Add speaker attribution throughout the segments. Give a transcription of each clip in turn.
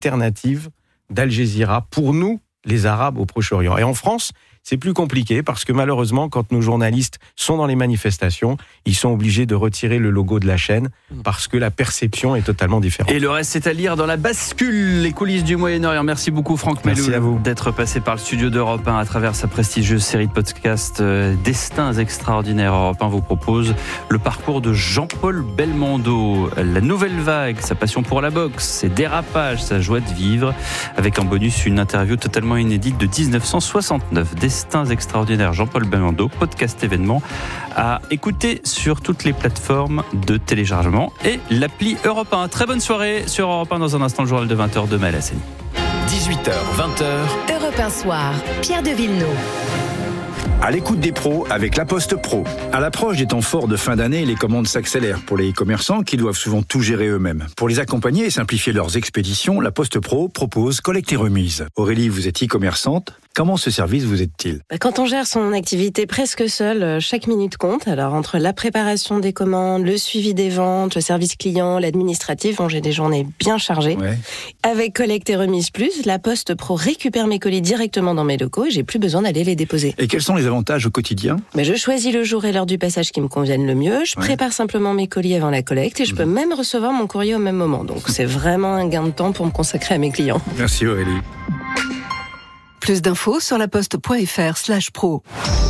Speaker 1: alternative d'Al Jazeera pour nous, les Arabes au Proche-Orient. Et en France, c'est plus compliqué parce que malheureusement, quand nos journalistes sont dans les manifestations, ils sont obligés de retirer le logo de la chaîne parce que la perception est totalement différente.
Speaker 2: Et le reste, c'est à lire dans La Bascule, les coulisses du Moyen-Orient. Merci beaucoup Franck Meloul d'être passé par le studio d'Europe 1 à travers sa prestigieuse série de podcasts Destins extraordinaires. Europe 1 vous propose le parcours de Jean-Paul Belmondo, la nouvelle vague, sa passion pour la boxe, ses dérapages, sa joie de vivre, avec en bonus une interview totalement inédite de 1969. Destins extraordinaires, Jean-Paul Belmondo, podcast événement à écouter sur toutes les plateformes de téléchargement et l'appli Europe 1. Très bonne soirée sur Europe 1. Dans un instant, le journal de 20h de Maël Hassani.
Speaker 3: 18h, 20h.
Speaker 4: Europe 1 Soir, Pierre de Villeneuve.
Speaker 5: À l'écoute des pros avec La Poste Pro. À l'approche des temps forts de fin d'année, les commandes s'accélèrent pour les e-commerçants qui doivent souvent tout gérer eux-mêmes. Pour les accompagner et simplifier leurs expéditions, La Poste Pro propose collecte et remise. Aurélie, vous êtes e-commerçante. Comment ce service vous aide-t-il ?
Speaker 6: Quand on gère son activité presque seul, chaque minute compte. Alors entre la préparation des commandes, le suivi des ventes, le service client, l'administratif, j'ai des journées bien chargées.
Speaker 5: Ouais.
Speaker 6: Avec Collecte et Remise Plus, La Poste Pro récupère mes colis directement dans mes locaux et j'ai plus besoin d'aller les déposer.
Speaker 5: Et quels sont les avantages au quotidien ?
Speaker 6: Je choisis le jour et l'heure du passage qui me conviennent le mieux. Je prépare simplement mes colis avant la collecte et je peux même recevoir mon courrier au même moment. Donc c'est vraiment un gain de temps pour me consacrer à mes clients.
Speaker 5: Merci Aurélie.
Speaker 4: Plus d'infos sur laposte.fr/pro.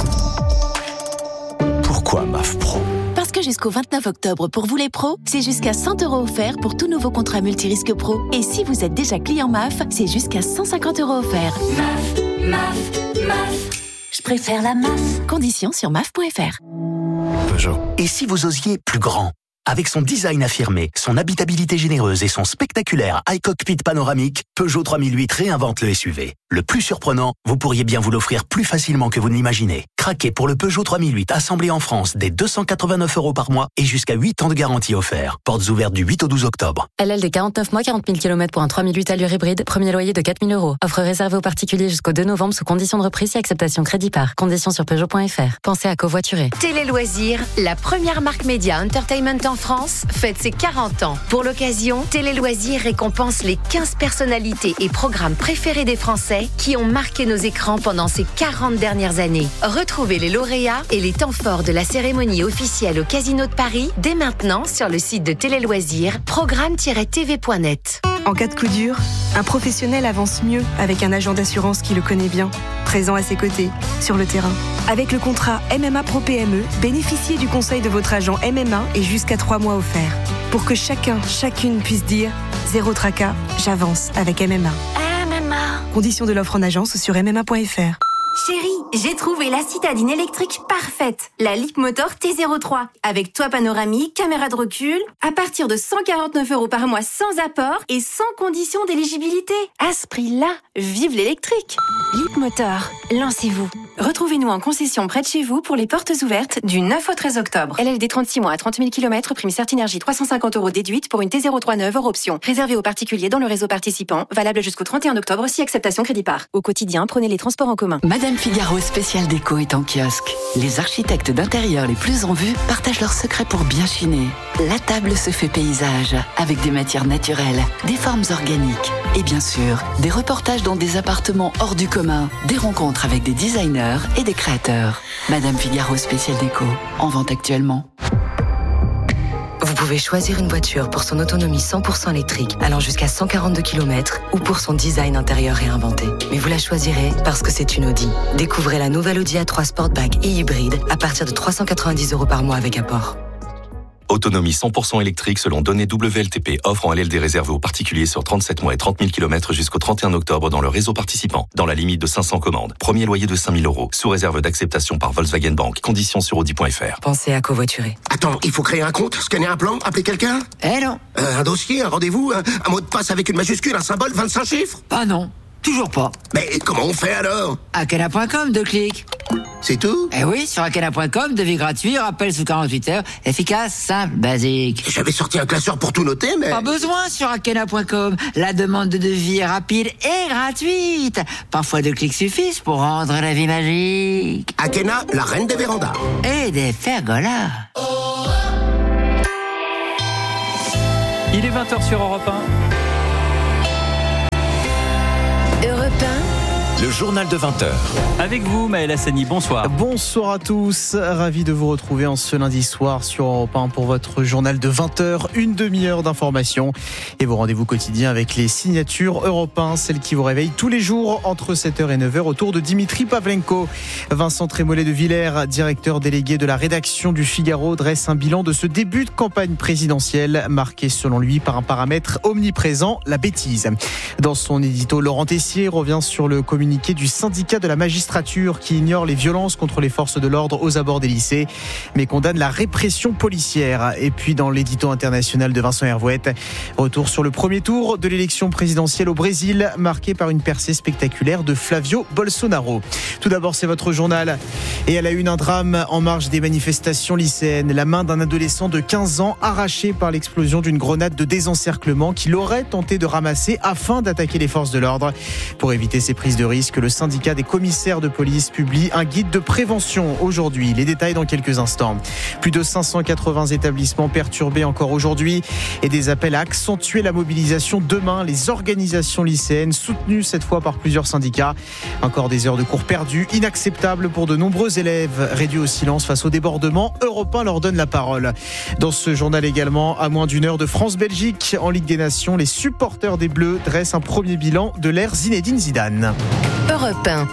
Speaker 3: Pourquoi MAF Pro ?
Speaker 7: Parce que jusqu'au 29 octobre, pour vous les pros, c'est jusqu'à 100 € offerts pour tout nouveau contrat multirisque pro. Et si vous êtes déjà client MAF, c'est jusqu'à 150 € offerts. MAF. Je préfère la MAF. Conditions sur MAF.fr.
Speaker 3: Peugeot. Et si vous osiez plus grand ? Avec son design affirmé, son habitabilité généreuse et son spectaculaire iCockpit panoramique, Peugeot 3008 réinvente le SUV. Le plus surprenant, vous pourriez bien vous l'offrir plus facilement que vous ne l'imaginez. Craquez pour le Peugeot 3008 assemblé en France dès 289 € par mois et jusqu'à 8 ans de garantie offert. Portes ouvertes du 8 au 12 octobre.
Speaker 8: LL de 49 mois, 40 000 km pour un 3008 allure hybride. Premier loyer de 4 000 €. Offre réservée aux particuliers jusqu'au 2 novembre sous conditions de reprise et acceptation crédit par. Conditions sur Peugeot.fr. Pensez à covoiturer.
Speaker 4: Télé Loisirs, la première marque média entertainment en France, fête ses 40 ans. Pour l'occasion, Télé Loisirs récompense les 15 personnalités et programmes préférés des Français qui ont marqué nos écrans pendant ces 40 dernières années. Retrouvez les lauréats et les temps forts de la cérémonie officielle au Casino de Paris dès maintenant sur le site de Télé Loisirs, programme-tv.net.
Speaker 9: En cas de coup dur, un professionnel avance mieux avec un agent d'assurance qui le connaît bien, présent à ses côtés, sur le terrain. Avec le contrat MMA Pro PME, bénéficiez du conseil de votre agent MMA et jusqu'à 3 mois offerts. Pour que chacune puisse dire « Zéro tracas, j'avance avec MMA ». Conditions de l'offre en agence sur MMA.fr.
Speaker 10: Chérie, j'ai trouvé la citadine électrique parfaite. La Leapmotor T03. Avec toit panoramique, caméra de recul, à partir de 149 € par mois sans apport et sans condition d'éligibilité. À ce prix-là, vive l'électrique. Leapmotor, lancez-vous. Retrouvez-nous en concession près de chez vous pour les portes ouvertes du 9 au 13 octobre. LLD 36 mois à 30 000 km, prime Certinergie 350 € déduite pour une T03 neuve hors option. Réservé aux particuliers dans le réseau participant, valable jusqu'au 31 octobre si acceptation crédit par. Au quotidien, prenez les transports en commun.
Speaker 11: Madame Figaro spécial déco est en kiosque. Les architectes d'intérieur les plus en vue partagent leurs secrets pour bien chiner. La table se fait paysage, avec des matières naturelles, des formes organiques et bien sûr, des reportages dans des appartements hors du commun, des rencontres avec des designers et des créateurs. Madame Figaro spécial déco, en vente actuellement.
Speaker 12: Vous pouvez choisir une voiture pour son autonomie 100% électrique, allant jusqu'à 142 km, ou pour son design intérieur réinventé. Mais vous la choisirez parce que c'est une Audi. Découvrez la nouvelle Audi A3 Sportback et hybride à partir de 390 € par mois avec apport.
Speaker 13: Autonomie 100% électrique selon données WLTP. Offre en LLD réservée aux particuliers sur 37 mois et 30 000 km jusqu'au 31 octobre dans le réseau participant. Dans la limite de 500 commandes. Premier loyer de 5 000 €. Sous réserve d'acceptation par Volkswagen Bank. Conditions sur Audi.fr.
Speaker 12: Pensez à covoiturer.
Speaker 14: Attends, il faut créer un compte, scanner un plan, appeler quelqu'un ?
Speaker 11: Non.
Speaker 14: Un dossier, un rendez-vous, un mot de passe avec une majuscule, un symbole, 25 chiffres ?
Speaker 11: Ah non, toujours pas.
Speaker 14: Mais comment on fait alors ?
Speaker 11: Akena.com, 2 clics.
Speaker 14: C'est tout ?
Speaker 11: Eh oui, sur Akena.com, devis gratuit, rappel sous 48 heures, efficace, simple, basique.
Speaker 14: J'avais sorti un classeur pour tout noter, mais...
Speaker 11: Pas besoin sur Akena.com. La demande de devis est rapide et gratuite. Parfois 2 clics suffisent pour rendre la vie magique.
Speaker 14: Akena, la reine des vérandas.
Speaker 11: Et des pergolas.
Speaker 2: Il est 20h sur Europe 1.
Speaker 15: journal de 20h.
Speaker 2: Avec vous, Maël Hassani, bonsoir.
Speaker 16: Bonsoir à tous, ravi de vous retrouver en ce lundi soir sur Europe 1 pour votre journal de 20h, une demi-heure d'information et vos rendez-vous quotidiens avec les signatures Europe 1, celles qui vous réveillent tous les jours entre 7h et 9h autour de Dimitri Pavlenko. Vincent Trémollet de Villers, directeur délégué de la rédaction du Figaro, dresse un bilan de ce début de campagne présidentielle marqué selon lui par un paramètre omniprésent, la bêtise. Dans son édito, Laurent Tessier revient sur le communiqué du syndicat de la magistrature qui ignore les violences contre les forces de l'ordre aux abords des lycées, mais condamne la répression policière. Et puis dans l'édito international de Vincent Hervouette, retour sur le premier tour de l'élection présidentielle au Brésil, marqué par une percée spectaculaire de Flavio Bolsonaro. Tout d'abord, c'est votre journal. Et à la une, un drame en marge des manifestations lycéennes. La main d'un adolescent de 15 ans arrachée par l'explosion d'une grenade de désencerclement qu'il aurait tenté de ramasser afin d'attaquer les forces de l'ordre. Pour éviter ces prises de risque, le syndicat des commissaires de police publie un guide de prévention aujourd'hui. Les détails dans quelques instants. Plus de 580 établissements perturbés encore aujourd'hui et des appels à accentuer la mobilisation demain. Les organisations lycéennes soutenues cette fois par plusieurs syndicats. Encore des heures de cours perdues, inacceptables pour de nombreux élèves réduits au silence face au débordement. Europe 1 leur donne la parole. Dans ce journal également, à moins d'une heure de France-Belgique en Ligue des Nations, les supporters des Bleus dressent un premier bilan de l'ère Zinedine Zidane.
Speaker 4: Europe 1.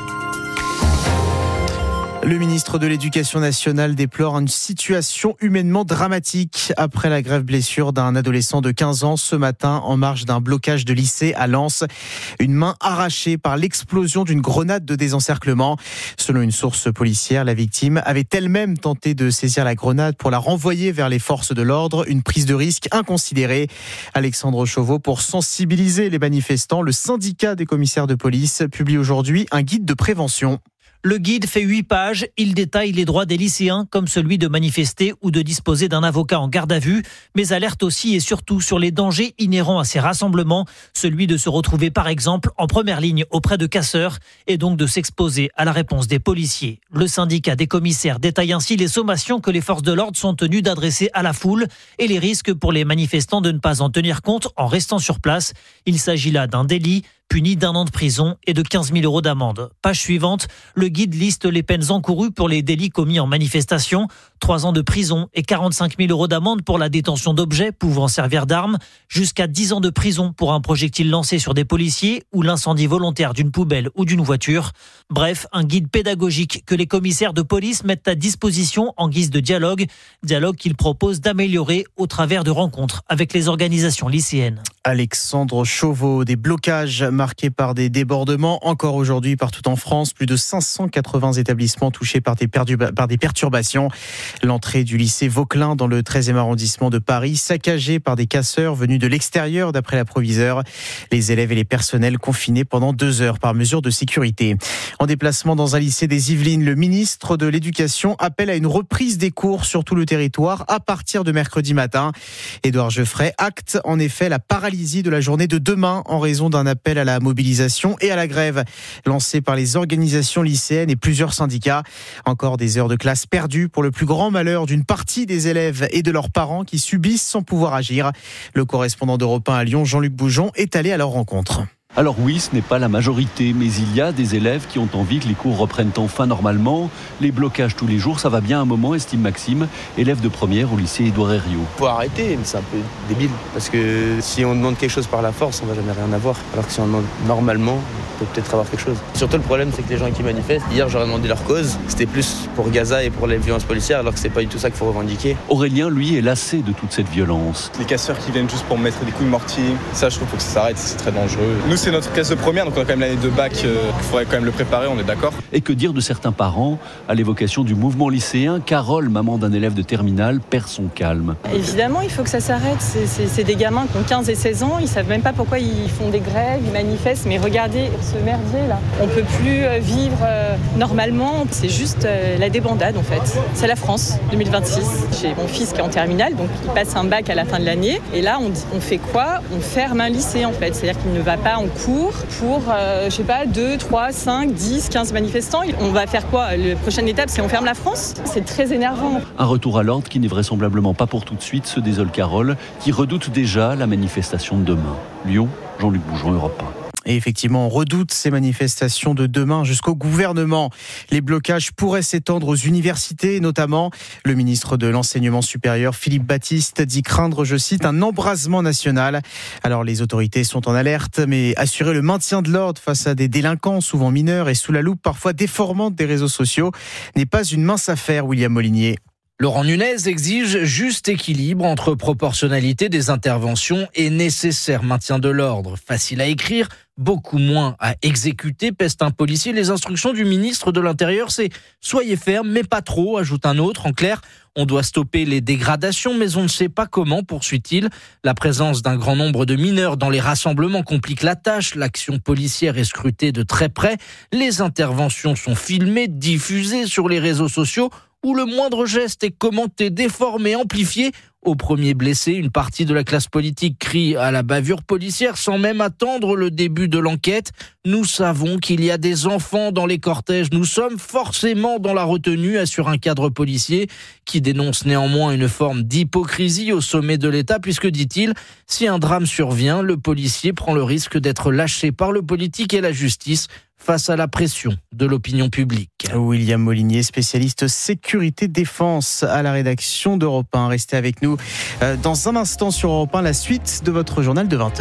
Speaker 16: Le ministre de l'Éducation nationale déplore une situation humainement dramatique après la grève blessure d'un adolescent de 15 ans ce matin en marge d'un blocage de lycée à Lens. Une main arrachée par l'explosion d'une grenade de désencerclement. Selon une source policière, la victime avait elle-même tenté de saisir la grenade pour la renvoyer vers les forces de l'ordre. Une prise de risque inconsidérée. Alexandre Chauveau, pour sensibiliser les manifestants, le syndicat des commissaires de police publie aujourd'hui un guide de prévention.
Speaker 17: Le guide fait 8 pages. Il détaille les droits des lycéens, comme celui de manifester ou de disposer d'un avocat en garde à vue, mais alerte aussi et surtout sur les dangers inhérents à ces rassemblements, celui de se retrouver par exemple en première ligne auprès de casseurs et donc de s'exposer à la réponse des policiers. Le syndicat des commissaires détaille ainsi les sommations que les forces de l'ordre sont tenues d'adresser à la foule et les risques pour les manifestants de ne pas en tenir compte en restant sur place. Il s'agit là d'un délit puni d'1 an de prison et de 15 000 € d'amende. Page suivante, le guide liste les peines encourues pour les délits commis en manifestation. 3 ans de prison et 45 000 € d'amende pour la détention d'objets pouvant servir d'arme, jusqu'à 10 ans de prison pour un projectile lancé sur des policiers ou l'incendie volontaire d'une poubelle ou d'une voiture. Bref, un guide pédagogique que les commissaires de police mettent à disposition en guise de dialogue qu'ils proposent d'améliorer au travers de rencontres avec les organisations lycéennes.
Speaker 16: Alexandre Chauveau, des blocages marqués par des débordements encore aujourd'hui partout en France. Plus de 580 établissements touchés par des perturbations. L'entrée du lycée Vauquelin dans le 13e arrondissement de Paris, saccagée par des casseurs venus de l'extérieur d'après la proviseure. Les élèves et les personnels confinés pendant 2 heures par mesure de sécurité. En déplacement dans un lycée des Yvelines, le ministre de l'Éducation appelle à une reprise des cours sur tout le territoire à partir de mercredi matin. Édouard Geoffrey acte en effet la paralysie de la journée de demain en raison d'un appel à la mobilisation et à la grève lancé par les organisations lycéennes et plusieurs syndicats. Encore des heures de classe perdues pour le plus grand malheur d'une partie des élèves et de leurs parents qui subissent sans pouvoir agir. Le correspondant d'Europe 1 à Lyon, Jean-Luc Boujon, est allé à leur rencontre.
Speaker 18: Alors oui, ce n'est pas la majorité, mais il y a des élèves qui ont envie que les cours reprennent enfin normalement. Les blocages tous les jours, ça va bien un moment, estime Maxime, élève de première au lycée Édouard Herriot.
Speaker 19: Faut arrêter, mais c'est un peu débile, parce que si on demande quelque chose par la force, on va jamais rien avoir. Alors que si on demande normalement, on peut peut-être avoir quelque chose. Surtout le problème, c'est que les gens qui manifestent, hier j'aurais demandé leur cause, c'était plus pour Gaza et pour les violences policières, alors que c'est pas du tout ça qu'il faut revendiquer.
Speaker 18: Aurélien, lui, est lassé de toute cette violence.
Speaker 20: Les casseurs qui viennent juste pour mettre des coups de mortier, ça je trouve que ça s'arrête, c'est très dangereux. Nous c'est notre classe de première, donc on a quand même l'année de bac, il faudrait quand même le préparer, on est d'accord.
Speaker 18: Et que dire de certains parents? À l'évocation du mouvement lycéen, Carole, maman d'un élève de terminale, perd son calme.
Speaker 21: Évidemment, il faut que ça s'arrête. C'est des gamins qui ont 15 et 16 ans, ils savent même pas pourquoi ils font des grèves, ils manifestent, mais regardez ce merdier là. On peut plus vivre normalement, c'est juste la débandade en fait. C'est la France 2026. J'ai mon fils qui est en terminale, donc il passe un bac à la fin de l'année, et là on fait quoi? On ferme un lycée en fait, c'est-à-dire qu'il ne va pas en cours pour, 2, 3, 5, 10, 15 manifestants. On va faire quoi? La prochaine étape, c'est on ferme la France? C'est très énervant.
Speaker 18: Un retour à l'ordre qui n'est vraisemblablement pas pour tout de suite, se désole Carole, qui redoute déjà la manifestation de demain. Lyon, Jean-Luc Boujon, Europe 1.
Speaker 16: Et effectivement, on redoute ces manifestations de demain jusqu'au gouvernement. Les blocages pourraient s'étendre aux universités, notamment. Le ministre de l'Enseignement supérieur, Philippe Baptiste, dit craindre, je cite, un embrasement national. Alors les autorités sont en alerte, mais assurer le maintien de l'ordre face à des délinquants, souvent mineurs et sous la loupe parfois déformante des réseaux sociaux, n'est pas une mince affaire, William Molinier.
Speaker 15: Laurent Nunez exige juste équilibre entre proportionnalité des interventions et nécessaire maintien de l'ordre. Facile à écrire, beaucoup moins à exécuter, peste un policier. Les instructions du ministre de l'Intérieur, c'est « soyez ferme, mais pas trop », ajoute un autre. En clair, on doit stopper les dégradations, mais on ne sait pas comment, poursuit-il. La présence d'un grand nombre de mineurs dans les rassemblements complique la tâche. L'action policière est scrutée de très près. Les interventions sont filmées, diffusées sur les réseaux sociaux, où le moindre geste est commenté, déformé, amplifié. Au premier blessé, une partie de la classe politique crie à la bavure policière sans même attendre le début de l'enquête. Nous savons qu'il y a des enfants dans les cortèges. Nous sommes forcément dans la retenue, assure un cadre policier qui dénonce néanmoins une forme d'hypocrisie au sommet de l'État puisque, dit-il, si un drame survient, le policier prend le risque d'être lâché par le politique et la justice face à la pression de l'opinion publique.
Speaker 16: William Molinier, spécialiste sécurité-défense à la rédaction d'Europe 1. Restez avec nous dans un instant sur Europe 1, la suite de votre journal de 20h.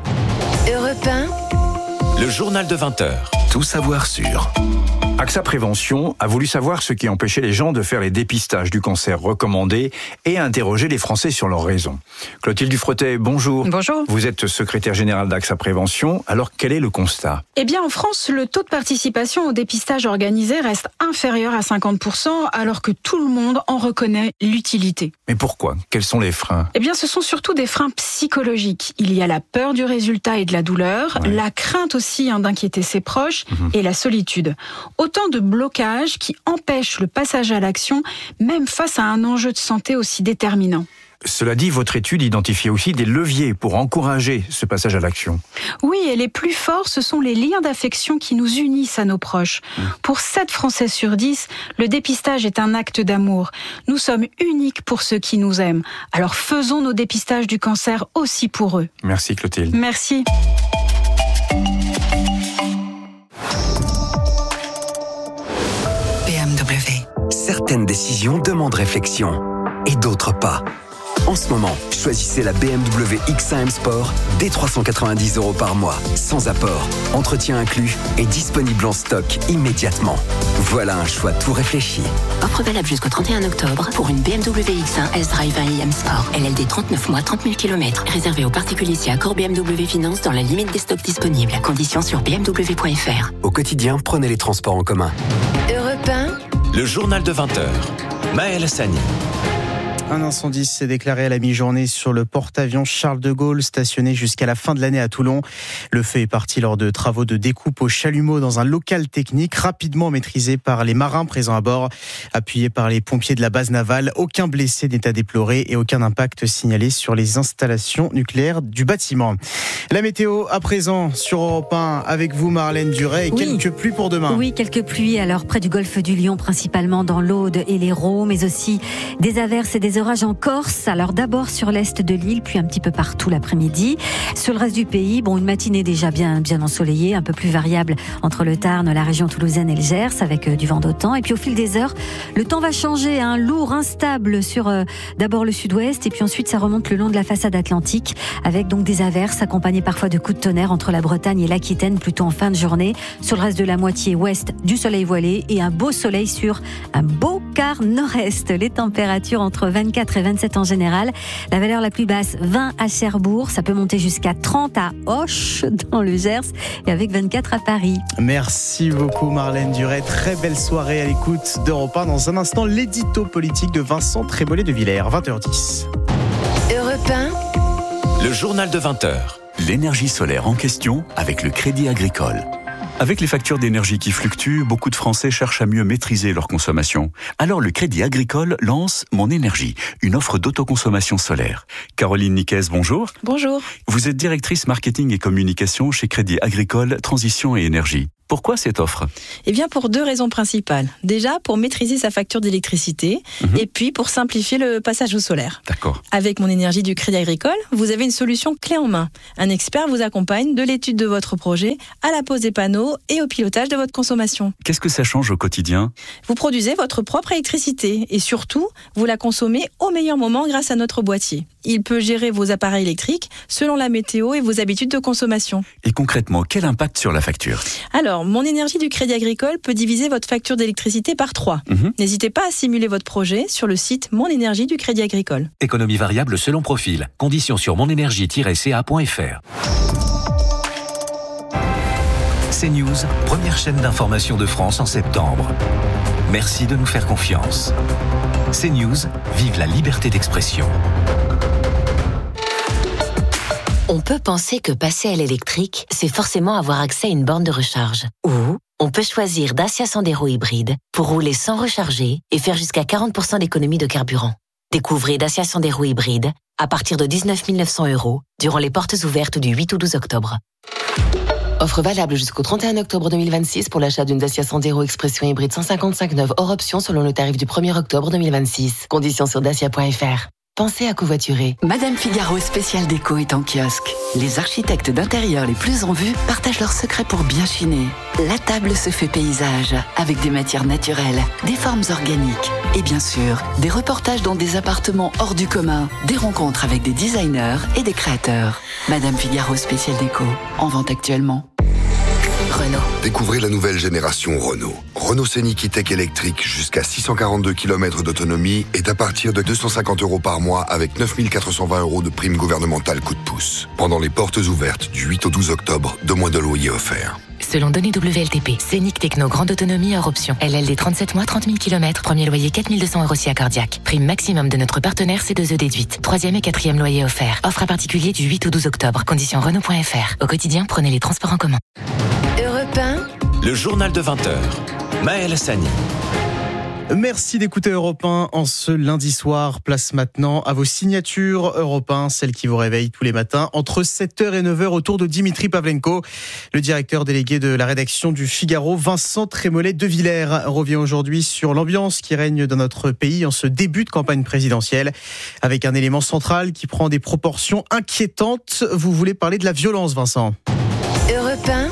Speaker 4: Europe 1.
Speaker 3: Le journal de 20h. Tout savoir sur...
Speaker 5: AXA Prévention a voulu savoir ce qui empêchait les gens de faire les dépistages du cancer recommandés et interroger les Français sur leurs raisons. Clotilde Dufretet, bonjour.
Speaker 22: Bonjour.
Speaker 5: Vous êtes secrétaire générale d'AXA Prévention. Alors, quel est le constat ?
Speaker 22: Eh bien, en France, le taux de participation au dépistage organisé reste inférieur à 50%, alors que tout le monde en reconnaît l'utilité.
Speaker 5: Mais pourquoi ? Quels sont les freins ?
Speaker 22: Eh bien, ce sont surtout des freins psychologiques. Il y a la peur du résultat et de la douleur, la crainte aussi d'inquiéter ses proches et la solitude. Autant de blocages qui empêchent le passage à l'action, même face à un enjeu de santé aussi déterminant.
Speaker 5: Cela dit, votre étude identifie aussi des leviers pour encourager ce passage à l'action.
Speaker 22: Oui, et les plus forts, ce sont les liens d'affection qui nous unissent à nos proches. Pour 7 Français sur 10, le dépistage est un acte d'amour. Nous sommes uniques pour ceux qui nous aiment. Alors faisons nos dépistages du cancer aussi pour eux.
Speaker 5: Merci Clotilde.
Speaker 22: Merci.
Speaker 23: Certaines décisions demandent réflexion et d'autres pas. En ce moment, choisissez la BMW X1 M Sport dès 390 € par mois, sans apport, entretien inclus et disponible en stock immédiatement. Voilà un choix tout réfléchi.
Speaker 24: Offre valable jusqu'au 31 octobre pour une BMW X1 S-Drive 1 M Sport. LLD 39 mois, 30 000 km. Réservé aux particuliers si accord BMW Finance dans la limite des stocks disponibles. Conditions sur bmw.fr.
Speaker 23: Au quotidien, prenez les transports en commun.
Speaker 4: Europe 1.
Speaker 3: Le journal de 20h. Maël Sani.
Speaker 16: Un incendie s'est déclaré à la mi-journée sur le porte-avions Charles de Gaulle, stationné jusqu'à la fin de l'année à Toulon. Le feu est parti lors de travaux de découpe au chalumeau dans un local technique, rapidement maîtrisé par les marins présents à bord. Appuyé par les pompiers de la base navale, aucun blessé n'est à déplorer et aucun impact signalé sur les installations nucléaires du bâtiment. La météo à présent sur Europe 1 avec vous Marlène Duret et quelques pluies pour demain.
Speaker 25: Oui, quelques pluies alors près du golfe du Lion, principalement dans l'Aude et l'Hérault, mais aussi des averses et des orages en Corse. Alors d'abord sur l'est de l'île, puis un petit peu partout l'après-midi. Sur le reste du pays, une matinée déjà bien ensoleillée, un peu plus variable entre le Tarn, la région toulousaine et le Gers, avec du vent d'automne. Et puis au fil des heures, le temps va changer, lourd, instable sur d'abord le sud-ouest, et puis ensuite ça remonte le long de la façade atlantique, avec donc des averses accompagnées parfois de coups de tonnerre entre la Bretagne et l'Aquitaine, plutôt en fin de journée. Sur le reste de la moitié ouest, du soleil voilé et un beau soleil sur un beau quart nord-est. Les températures entre 24 et 27 en général. La valeur la plus basse, 20 à Cherbourg. Ça peut monter jusqu'à 30 à Auch dans le Gers et avec 24 à Paris.
Speaker 16: Merci beaucoup Marlène Duret. Très belle soirée à l'écoute d'Europe 1. Dans un instant, l'édito politique de Vincent Trémollet de Villers, 20h10.
Speaker 4: Europe 1.
Speaker 3: Le journal de 20h.
Speaker 26: L'énergie solaire en question avec le Crédit Agricole. Avec les factures d'énergie qui fluctuent, beaucoup de Français cherchent à mieux maîtriser leur consommation. Alors le Crédit Agricole lance Mon Énergie, une offre d'autoconsommation solaire. Caroline Niquez, bonjour.
Speaker 22: Bonjour.
Speaker 26: Vous êtes directrice marketing et communication chez Crédit Agricole Transition et Énergie. Pourquoi cette offre ?
Speaker 1: Eh bien, pour 2 raisons principales. Déjà, pour maîtriser sa facture d'électricité et puis pour simplifier le passage au solaire.
Speaker 26: D'accord.
Speaker 1: Avec Mon Énergie du Crédit Agricole, vous avez une solution clé en main. Un expert vous accompagne de l'étude de votre projet à la pose des panneaux et au pilotage de votre consommation.
Speaker 26: Qu'est-ce que ça change au quotidien ?
Speaker 1: Vous produisez votre propre électricité et surtout, vous la consommez au meilleur moment grâce à notre boîtier. Il peut gérer vos appareils électriques selon la météo et vos habitudes de consommation.
Speaker 26: Et concrètement, quel impact sur la facture ?
Speaker 1: Alors, Mon Énergie du Crédit Agricole peut diviser votre facture d'électricité par 3. N'hésitez pas à simuler votre projet sur le site Mon Énergie du Crédit Agricole.
Speaker 6: Économie variable selon profil. Conditions sur monenergie-ca.fr. CNews, première chaîne d'information de France en septembre. Merci de nous faire confiance. CNews, vive la liberté d'expression.
Speaker 12: On peut penser que passer à l'électrique, c'est forcément avoir accès à une borne de recharge. Ou on peut choisir Dacia Sandero hybride pour rouler sans recharger et faire jusqu'à 40% d'économie de carburant. Découvrez Dacia Sandero hybride à partir de 19 900 € durant les portes ouvertes du 8 au 12 octobre. Offre valable jusqu'au 31 octobre 2026 pour l'achat d'une Dacia Sandero Expression hybride 155 neuve hors option selon le tarif du 1er octobre 2026. Conditions sur dacia.fr. Pensez à covoiturer.
Speaker 11: Madame Figaro spécial déco est en kiosque. Les architectes d'intérieur les plus en vue partagent leurs secrets pour bien chiner. La table se fait paysage avec des matières naturelles, des formes organiques et bien sûr, des reportages dans des appartements hors du commun, des rencontres avec des designers et des créateurs. Madame Figaro spécial déco, en vente actuellement.
Speaker 7: Renault. Découvrez la nouvelle génération Renault. Renault Scénic E-Tech électrique jusqu'à 642 km d'autonomie est à partir de 250 € par mois avec 9 420 € de prime gouvernementale coup de pouce. Pendant les portes ouvertes du 8 au 12 octobre, 2 mois de loyer offerts.
Speaker 12: Selon données WLTP, Scénic Techno grande autonomie hors option. LLD 37 mois, 30 000 km, premier loyer 4 200 € si accordiaque. Prime maximum de notre partenaire C2E déduite. 3e et 4e loyer offert. Offre à particulier du 8 au 12 octobre. Conditions Renault.fr. Au quotidien, prenez les transports en commun.
Speaker 4: Europe 1.
Speaker 6: Le journal de 20h. Maël Sani.
Speaker 16: Merci d'écouter Europe 1 en ce lundi soir. Place maintenant à vos signatures Europe 1, celles qui vous réveillent tous les matins entre 7h et 9h autour de Dimitri Pavlenko. Le directeur délégué de la rédaction du Figaro, Vincent Trémollet-de Villers, revient aujourd'hui sur l'ambiance qui règne dans notre pays en ce début de campagne présidentielle, avec un élément central qui prend des proportions inquiétantes. Vous voulez parler de la violence, Vincent ?
Speaker 4: Europe 1.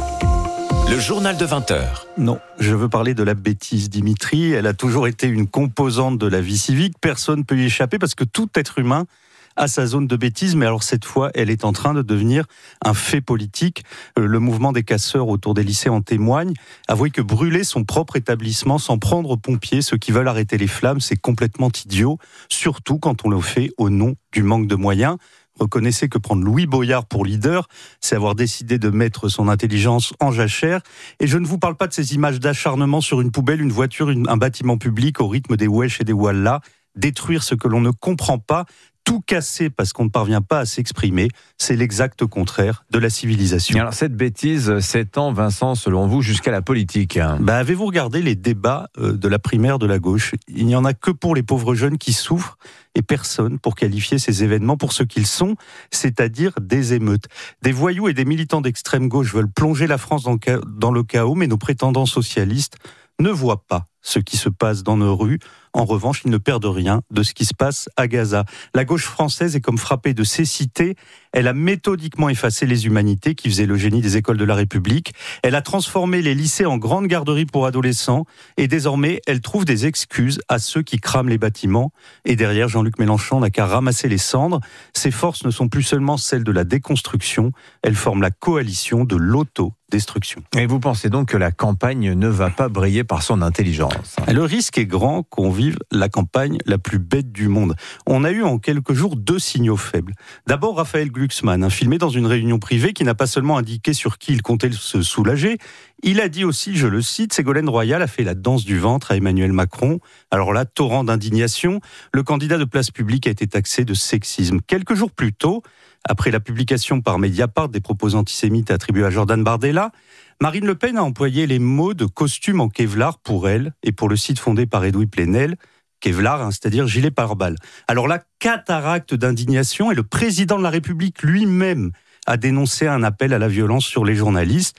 Speaker 6: Le journal de 20h.
Speaker 8: Non, je veux parler de la bêtise, Dimitri. Elle a toujours été une composante de la vie civique. Personne ne peut y échapper parce que tout être humain a sa zone de bêtise. Mais alors cette fois, elle est en train de devenir un fait politique. Le mouvement des casseurs autour des lycées en témoigne. Avouez que brûler son propre établissement sans prendre aux pompiers, ceux qui veulent arrêter les flammes, c'est complètement idiot. Surtout quand on le fait au nom du manque de moyens. Reconnaissez que prendre Louis Boyard pour leader, c'est avoir décidé de mettre son intelligence en jachère. Et je ne vous parle pas de ces images d'acharnement sur une poubelle, une voiture, un bâtiment public au rythme des Wesh et des Wallah. Détruire ce que l'on ne comprend pas, tout casser parce qu'on ne parvient pas à s'exprimer, c'est l'exact contraire de la civilisation.
Speaker 9: Et alors cette bêtise s'étend, Vincent, selon vous, jusqu'à la politique.
Speaker 8: Avez-vous regardé les débats de la primaire de la gauche ? Il n'y en a que pour les pauvres jeunes qui souffrent et personne pour qualifier ces événements pour ce qu'ils sont, c'est-à-dire des émeutes. Des voyous et des militants d'extrême gauche veulent plonger la France dans le chaos, mais nos prétendants socialistes ne voient pas ce qui se passe dans nos rues. En revanche, ils ne perdent rien de ce qui se passe à Gaza. La gauche française est comme frappée de cécité. Elle a méthodiquement effacé les humanités qui faisaient le génie des écoles de la République. Elle a transformé les lycées en grandes garderies pour adolescents. Et désormais, elle trouve des excuses à ceux qui crament les bâtiments. Et derrière, Jean-Luc Mélenchon n'a qu'à ramasser les cendres. Ses forces ne sont plus seulement celles de la déconstruction. Elles forment la coalition de l'autodestruction.
Speaker 9: Et vous pensez donc que la campagne ne va pas briller par son intelligence ?
Speaker 8: Le risque est grand qu'on vive la campagne la plus bête du monde. On a eu en quelques jours 2 signaux faibles. D'abord, Raphaël Glucksmann, filmé dans une réunion privée qui n'a pas seulement indiqué sur qui il comptait se soulager, il a dit aussi, je le cite, Ségolène Royal a fait la danse du ventre à Emmanuel Macron. Alors là, torrent d'indignation, le candidat de Place Publique a été taxé de sexisme. Quelques jours plus tôt, après la publication par Mediapart des propos antisémites attribués à Jordan Bardella, Marine Le Pen a employé les mots de costume en Kevlar pour elle et pour le site fondé par Edoui Plenel. Kevlar, c'est-à-dire gilet pare-balles. Alors là, cataracte d'indignation et le président de la République lui-même a dénoncé un appel à la violence sur les journalistes.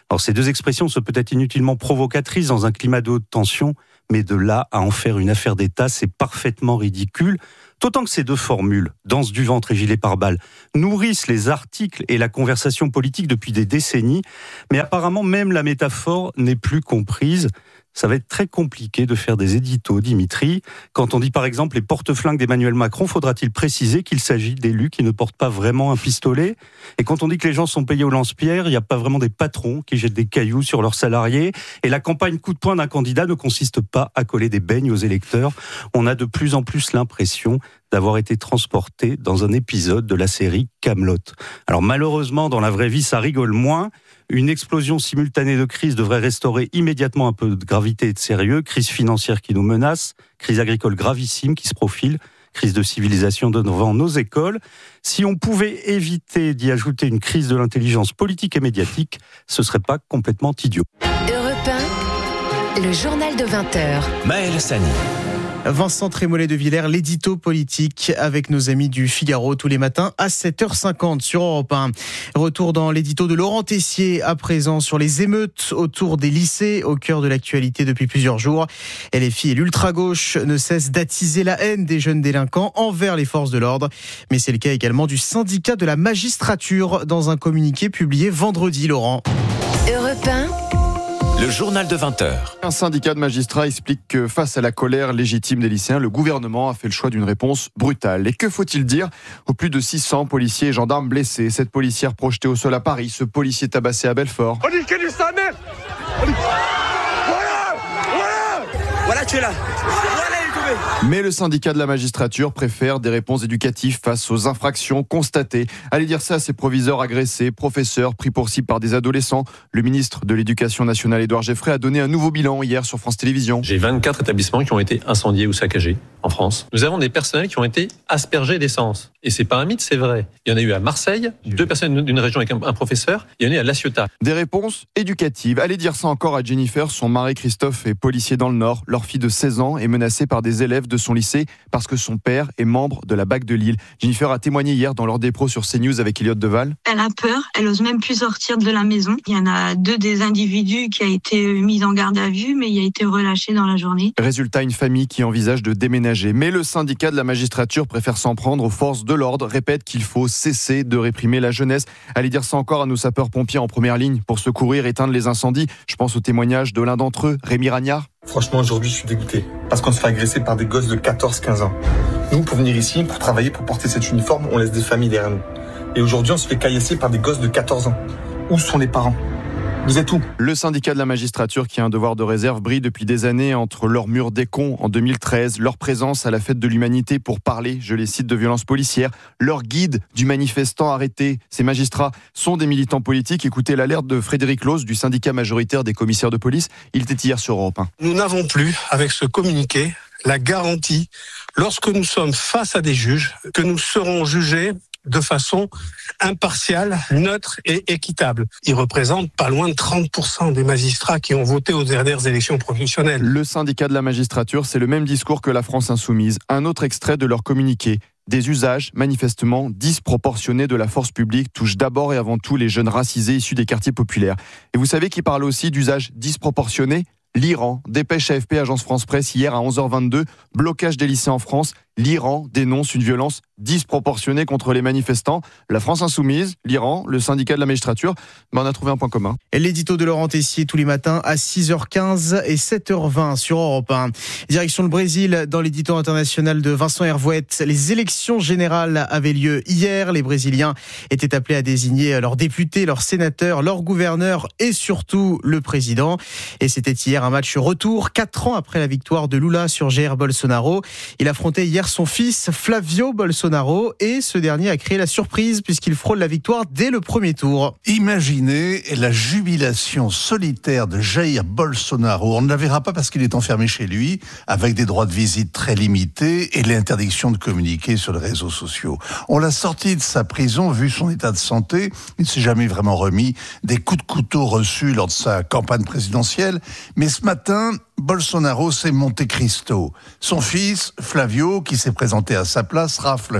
Speaker 8: Alors ces deux expressions sont peut-être inutilement provocatrices dans un climat de haute tension, mais de là à en faire une affaire d'État, c'est parfaitement ridicule. D'autant que ces deux formules, danse du ventre et gilet pare-balles, nourrissent les articles et la conversation politique depuis des décennies, mais apparemment même la métaphore n'est plus comprise. Ça va être très compliqué de faire des éditos, Dimitri. Quand on dit par exemple les porte-flingues d'Emmanuel Macron, faudra-t-il préciser qu'il s'agit d'élus qui ne portent pas vraiment un pistolet ? Et quand on dit que les gens sont payés au lance-pierre, il n'y a pas vraiment des patrons qui jettent des cailloux sur leurs salariés. Et la campagne coup de poing d'un candidat ne consiste pas à coller des beignes aux électeurs. On a de plus en plus l'impression d'avoir été transporté dans un épisode de la série Kaamelott. Alors malheureusement, dans la vraie vie, ça rigole moins. Une explosion simultanée de crises devrait restaurer immédiatement un peu de gravité et de sérieux. Crise financière qui nous menace, crise agricole gravissime qui se profile, crise de civilisation devant nos écoles. Si on pouvait éviter d'y ajouter une crise de l'intelligence politique et médiatique, ce serait pas complètement idiot.
Speaker 4: Europe 1, le journal de 20h.
Speaker 6: Maël Sani.
Speaker 16: Vincent Trémollet de Villers, l'édito politique avec nos amis du Figaro tous les matins à 7h50 sur Europe 1. Retour dans l'édito de Laurent Tessier à présent sur les émeutes autour des lycées au cœur de l'actualité depuis plusieurs jours. LFI et l'ultra-gauche ne cessent d'attiser la haine des jeunes délinquants envers les forces de l'ordre. Mais c'est le cas également du syndicat de la magistrature dans un communiqué publié vendredi, Laurent.
Speaker 4: Europe 1.
Speaker 6: Le journal de 20h.
Speaker 2: Un syndicat de magistrats explique que face à la colère légitime des lycéens, le gouvernement a fait le choix d'une réponse brutale. Et que faut-il dire aux plus de 600 policiers et gendarmes blessés, cette policière projetée au sol à Paris, ce policier tabassé à Belfort.
Speaker 10: On dit que du sa mère. Voilà, tu es là.
Speaker 2: Mais le syndicat de la magistrature préfère des réponses éducatives face aux infractions constatées. Allez dire ça à ces proviseurs agressés, professeurs pris pour cible par des adolescents. Le ministre de l'Éducation nationale, Édouard Geoffrey, a donné un nouveau bilan hier sur France Télévisions.
Speaker 13: J'ai 24 établissements qui ont été incendiés ou saccagés en France. Nous avons des personnels qui ont été aspergés d'essence. Et c'est pas un mythe, c'est vrai. Il y en a eu à Marseille, 2 personnes d'une région avec un professeur, il y en a eu à La Ciotat.
Speaker 2: Des réponses éducatives. Allez dire ça encore à Jennifer, son mari Christophe est policier dans le Nord. Leur fille de 16 ans est menacée par des élèves de son lycée parce que son père est membre de la BAC de Lille. Jennifer a témoigné hier dans l'heure des pros sur CNews avec Elliott Deval.
Speaker 14: Elle a peur, elle ose même plus sortir de la maison. Il y en a 2 des individus qui a été mis en garde à vue, mais il a été relâché dans la journée.
Speaker 2: Résultat, une famille qui envisage de déménager. Mais le syndicat de la magistrature préfère s'en prendre aux forces de l'ordre, répète qu'il faut cesser de réprimer la jeunesse. Allez dire ça encore à nos sapeurs-pompiers en première ligne pour secourir, éteindre les incendies. Je pense au témoignage de l'un d'entre eux, Rémi Ragnard.
Speaker 17: Franchement, aujourd'hui, je suis dégoûté. Parce qu'on se fait agresser par des gosses de 14-15 ans. Nous, pour venir ici, pour travailler, pour porter cet uniforme, on laisse des familles derrière nous. Et aujourd'hui, on se fait caillasser par des gosses de 14 ans. Où sont les parents ? Vous êtes où ?
Speaker 2: Le syndicat de la magistrature, qui a un devoir de réserve, brille depuis des années entre leur mur des cons en 2013, leur présence à la fête de l'humanité pour parler, je les cite, de violences policières, leur guide du manifestant arrêté. Ces magistrats sont des militants politiques. Écoutez l'alerte de Frédéric Lose du syndicat majoritaire des commissaires de police. Il était hier sur Europe 1.
Speaker 19: Nous n'avons plus, avec ce communiqué, la garantie, lorsque nous sommes face à des juges, que nous serons jugés de façon impartiale, neutre et équitable. Ils représentent pas loin de 30% des magistrats qui ont voté aux dernières élections professionnelles.
Speaker 2: Le syndicat de la magistrature, c'est le même discours que la France insoumise. Un autre extrait de leur communiqué. Des usages manifestement disproportionnés de la force publique touchent d'abord et avant tout les jeunes racisés issus des quartiers populaires. Et vous savez qui parle aussi d'usages disproportionnés ? L'Iran. Dépêche AFP, Agence France Presse, hier à 11h22. Blocage des lycées en France. L'Iran dénonce une violence disproportionnée contre les manifestants. La France insoumise, l'Iran, le syndicat de la magistrature, on a trouvé un point commun.
Speaker 16: Et l'édito de Laurent Tessier tous les matins à 6h15 et 7h20 sur Europe 1. Direction le Brésil dans l'édito international de Vincent Hervouette. Les élections générales avaient lieu hier. Les Brésiliens étaient appelés à désigner leurs députés, leurs sénateurs, leurs gouverneurs et surtout le président. Et c'était hier un match retour, 4 ans après la victoire de Lula sur Jair Bolsonaro. Il affrontait hier son fils Flavio Bolsonaro et ce dernier a créé la surprise puisqu'il frôle la victoire dès le premier tour.
Speaker 27: Imaginez la jubilation solitaire de Jair Bolsonaro. On ne la verra pas parce qu'il est enfermé chez lui avec des droits de visite très limités et l'interdiction de communiquer sur les réseaux sociaux. On l'a sorti de sa prison, vu son état de santé. Il ne s'est jamais vraiment remis des coups de couteau reçus lors de sa campagne présidentielle. Mais ce matin, Bolsonaro, c'est Monte Cristo. Son fils, Flavio, qui qui s'est présenté à sa place, rafle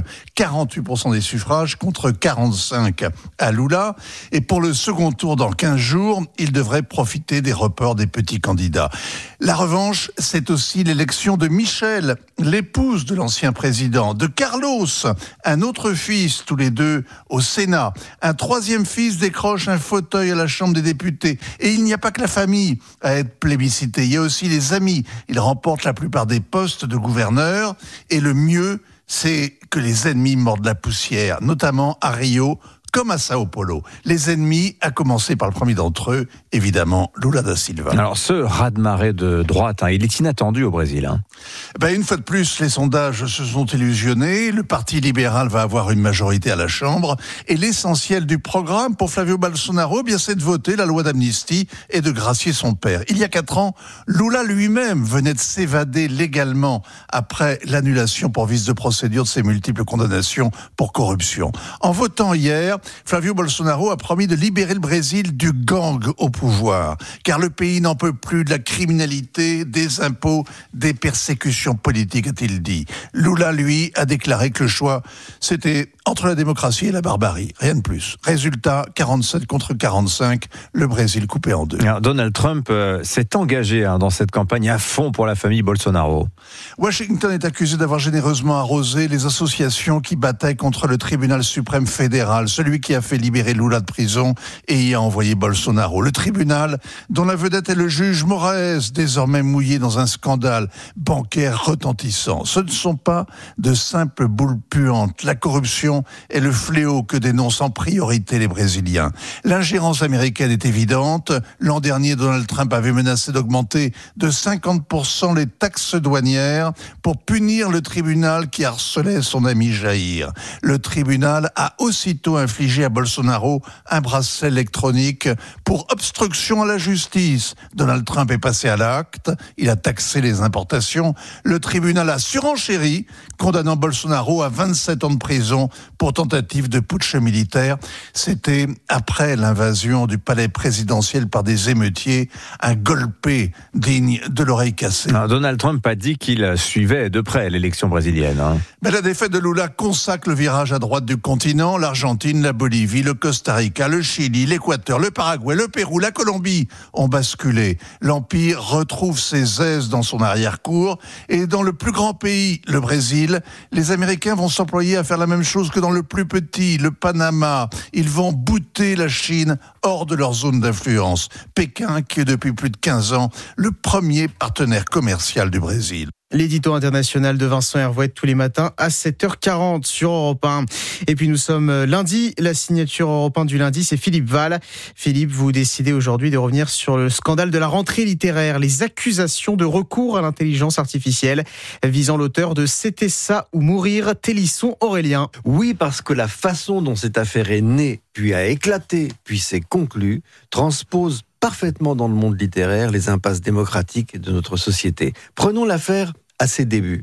Speaker 27: 48% des suffrages contre 45 à Lula. Et pour le second tour dans 15 jours, il devrait profiter des reports des petits candidats. La revanche, c'est aussi l'élection de Michelle, l'épouse de l'ancien président, de Carlos, un autre fils, tous les deux au Sénat. Un troisième fils décroche un fauteuil à la Chambre des députés. Et il n'y a pas que la famille à être plébiscitée, il y a aussi les amis. Ils remportent la plupart des postes de gouverneur. Et le mieux, c'est que les ennemis mordent la poussière, notamment à Rio, comme à Sao Paulo. Les ennemis, à commencer par le premier d'entre eux, évidemment, Lula da Silva.
Speaker 9: Alors ce raz-de-marée de droite, il est inattendu au Brésil.
Speaker 27: Une fois de plus, les sondages se sont illusionnés. Le Parti libéral va avoir une majorité à la Chambre. Et l'essentiel du programme pour Flavio Bolsonaro, c'est de voter la loi d'amnistie et de gracier son père. Il y a 4 ans, Lula lui-même venait de s'évader légalement après l'annulation pour vice de procédure de ses multiples condamnations pour corruption. En votant hier, Flavio Bolsonaro a promis de libérer le Brésil du gang au pouvoir, car le pays n'en peut plus de la criminalité, des impôts, des persécutions politiques, a-t-il dit. Lula, lui, a déclaré que le choix, c'était entre la démocratie et la barbarie, rien de plus. Résultat, 47 contre 45, le Brésil coupé en deux.
Speaker 9: Alors, Donald Trump s'est engagé dans cette campagne à fond pour la famille Bolsonaro.
Speaker 27: Washington est accusé d'avoir généreusement arrosé les associations qui bataillent contre le tribunal suprême fédéral, celui qui a fait libérer Lula de prison et y a envoyé Bolsonaro. Le tribunal, dont la vedette est le juge Moraes, désormais mouillé dans un scandale bancaire retentissant. Ce ne sont pas de simples boules puantes. La corruption est le fléau que dénoncent en priorité les Brésiliens. L'ingérence américaine est évidente. L'an dernier, Donald Trump avait menacé d'augmenter de 50% les taxes douanières pour punir le tribunal qui harcelait son ami Jair. Le tribunal a aussitôt infligé à Bolsonaro un bracelet électronique pour obstruction à la justice. Donald Trump est passé à l'acte. Il a taxé les importations. Le tribunal a surenchéri, condamnant Bolsonaro à 27 ans de prison pour tentative de putsch militaire. C'était après l'invasion du palais présidentiel par des émeutiers, un golpe digne de l'oreille cassée.
Speaker 9: Alors, Donald Trump a dit qu'il suivait de près l'élection brésilienne.
Speaker 27: Mais la défaite de Lula consacre le virage à droite du continent. L'Argentine, la Bolivie, le Costa Rica, le Chili, l'Équateur, le Paraguay, le Pérou, la Colombie ont basculé. L'Empire retrouve ses aises dans son arrière-cour. Et dans le plus grand pays, le Brésil, les Américains vont s'employer à faire la même chose que dans le plus petit, le Panama. Ils vont bouter la Chine hors de leur zone d'influence. Pékin, qui est depuis plus de 15 ans le premier partenaire commercial du Brésil.
Speaker 16: L'édito international de Vincent Hervouet tous les matins à 7h40 sur Europe 1. Et puis nous sommes lundi, la signature Europe 1 du lundi, c'est Philippe Val. Philippe, vous décidez aujourd'hui de revenir sur le scandale de la rentrée littéraire, les accusations de recours à l'intelligence artificielle visant l'auteur de C'était ça ou mourir, Télisson Aurélien.
Speaker 5: Oui, parce que la façon dont cette affaire est née, puis a éclaté, puis s'est conclue, transpose parfaitement dans le monde littéraire les impasses démocratiques de notre société. Prenons l'affaire à ses débuts.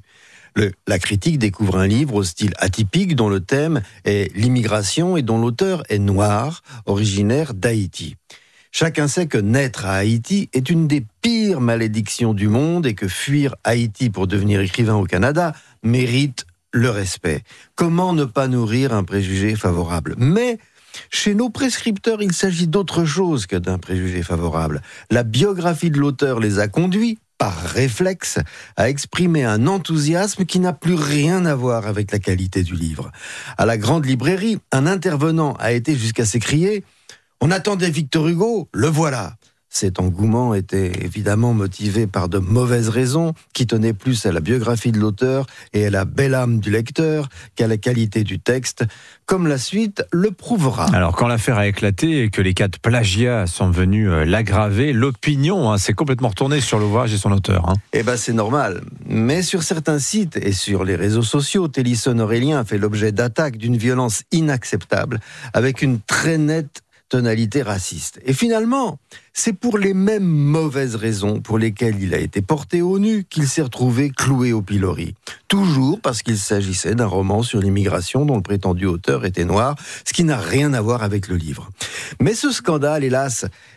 Speaker 5: La critique découvre un livre au style atypique dont le thème est l'immigration et dont l'auteur est noir, originaire d'Haïti. Chacun sait que naître à Haïti est une des pires malédictions du monde et que fuir Haïti pour devenir écrivain au Canada mérite le respect. Comment ne pas nourrir un préjugé favorable ? Mais chez nos prescripteurs, il s'agit d'autre chose que d'un préjugé favorable. La biographie de l'auteur les a conduits, par réflexe, à exprimer un enthousiasme qui n'a plus rien à voir avec la qualité du livre. À la grande librairie, un intervenant a été jusqu'à s'écrier « On attendait Victor Hugo, le voilà !» Cet engouement était évidemment motivé par de mauvaises raisons qui tenaient plus à la biographie de l'auteur et à la belle âme du lecteur qu'à la qualité du texte, comme la suite le prouvera.
Speaker 9: Alors quand l'affaire a éclaté et que les cas de plagiat sont venus l'aggraver, l'opinion s'est complètement retournée sur l'ouvrage et son auteur.
Speaker 5: C'est normal. Mais sur certains sites et sur les réseaux sociaux, Télisson Aurélien a fait l'objet d'attaques d'une violence inacceptable avec une très nette tonalité raciste. Et finalement, c'est pour les mêmes mauvaises raisons pour lesquelles il a été porté au nu qu'il s'est retrouvé cloué au pilori. Toujours parce qu'il s'agissait d'un roman sur l'immigration dont le prétendu auteur était noir, ce qui n'a rien à voir avec le livre. Mais ce scandale, hélas,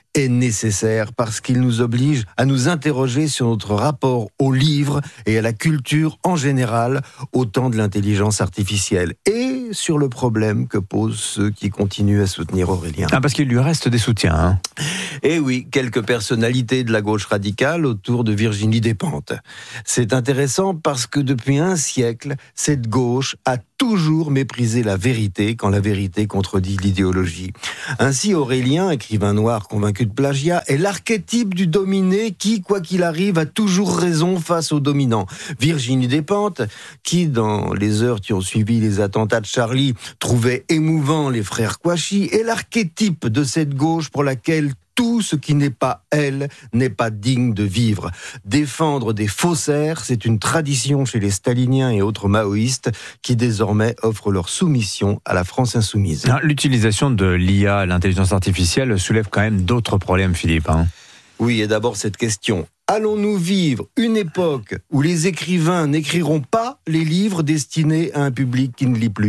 Speaker 5: est nécessaire parce qu'il nous oblige à nous interroger sur notre rapport au livre et à la culture en général au temps de l'intelligence artificielle et sur le problème que posent ceux qui continuent à soutenir Aurélien.
Speaker 9: Parce qu'il lui reste des soutiens.
Speaker 5: Et oui, quelques personnalités de la gauche radicale autour de Virginie Despentes. C'est intéressant parce que depuis un siècle, cette gauche a toujours méprisé la vérité quand la vérité contredit l'idéologie. Ainsi, Aurélien, écrivain noir convaincu de plagiat, est l'archétype du dominé qui, quoi qu'il arrive, a toujours raison face au dominant. Virginie Despentes, qui, dans les heures qui ont suivi les attentats de Charlie, trouvait émouvant les frères Kouachi, est l'archétype de cette gauche pour laquelle tout ce qui n'est pas elle n'est pas digne de vivre. Défendre des faussaires, c'est une tradition chez les staliniens et autres maoïstes qui désormais offrent leur soumission à la France insoumise.
Speaker 9: L'utilisation de l'IA, l'intelligence artificielle, soulève quand même d'autres problèmes, Philippe.
Speaker 5: Oui, et d'abord cette question. Allons-nous vivre une époque où les écrivains n'écriront pas les livres destinés à un public qui ne lit plus ?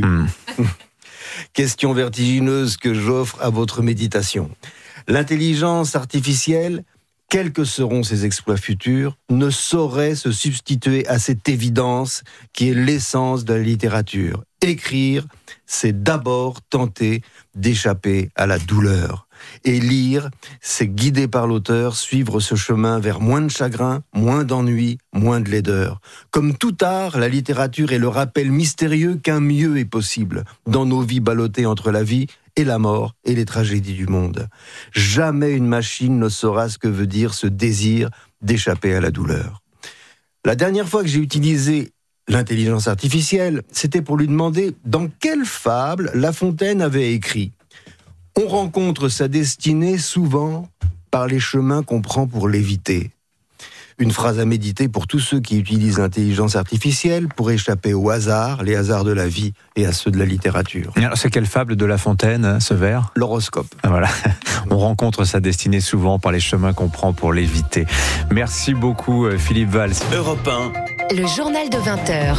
Speaker 5: Question vertigineuse que j'offre à votre méditation. L'intelligence artificielle, quels que seront ses exploits futurs, ne saurait se substituer à cette évidence qui est l'essence de la littérature. Écrire, c'est d'abord tenter d'échapper à la douleur. Et lire, c'est guider par l'auteur, suivre ce chemin vers moins de chagrin, moins d'ennui, moins de laideur. Comme tout art, la littérature est le rappel mystérieux qu'un mieux est possible dans nos vies ballottées entre la vie et la mort et les tragédies du monde. Jamais une machine ne saura ce que veut dire ce désir d'échapper à la douleur. La dernière fois que j'ai utilisé l'intelligence artificielle, c'était pour lui demander dans quelle fable La Fontaine avait écrit. On rencontre sa destinée souvent par les chemins qu'on prend pour l'éviter. Une phrase à méditer pour tous ceux qui utilisent l'intelligence artificielle pour échapper au hasard, les hasards de la vie et à ceux de la littérature.
Speaker 9: Alors, c'est quelle fable de La Fontaine, ce vers ?
Speaker 5: L'horoscope.
Speaker 9: Voilà. On rencontre sa destinée souvent par les chemins qu'on prend pour l'éviter. Merci beaucoup, Philippe Valls.
Speaker 6: Europe 1.
Speaker 4: Le journal de 20h.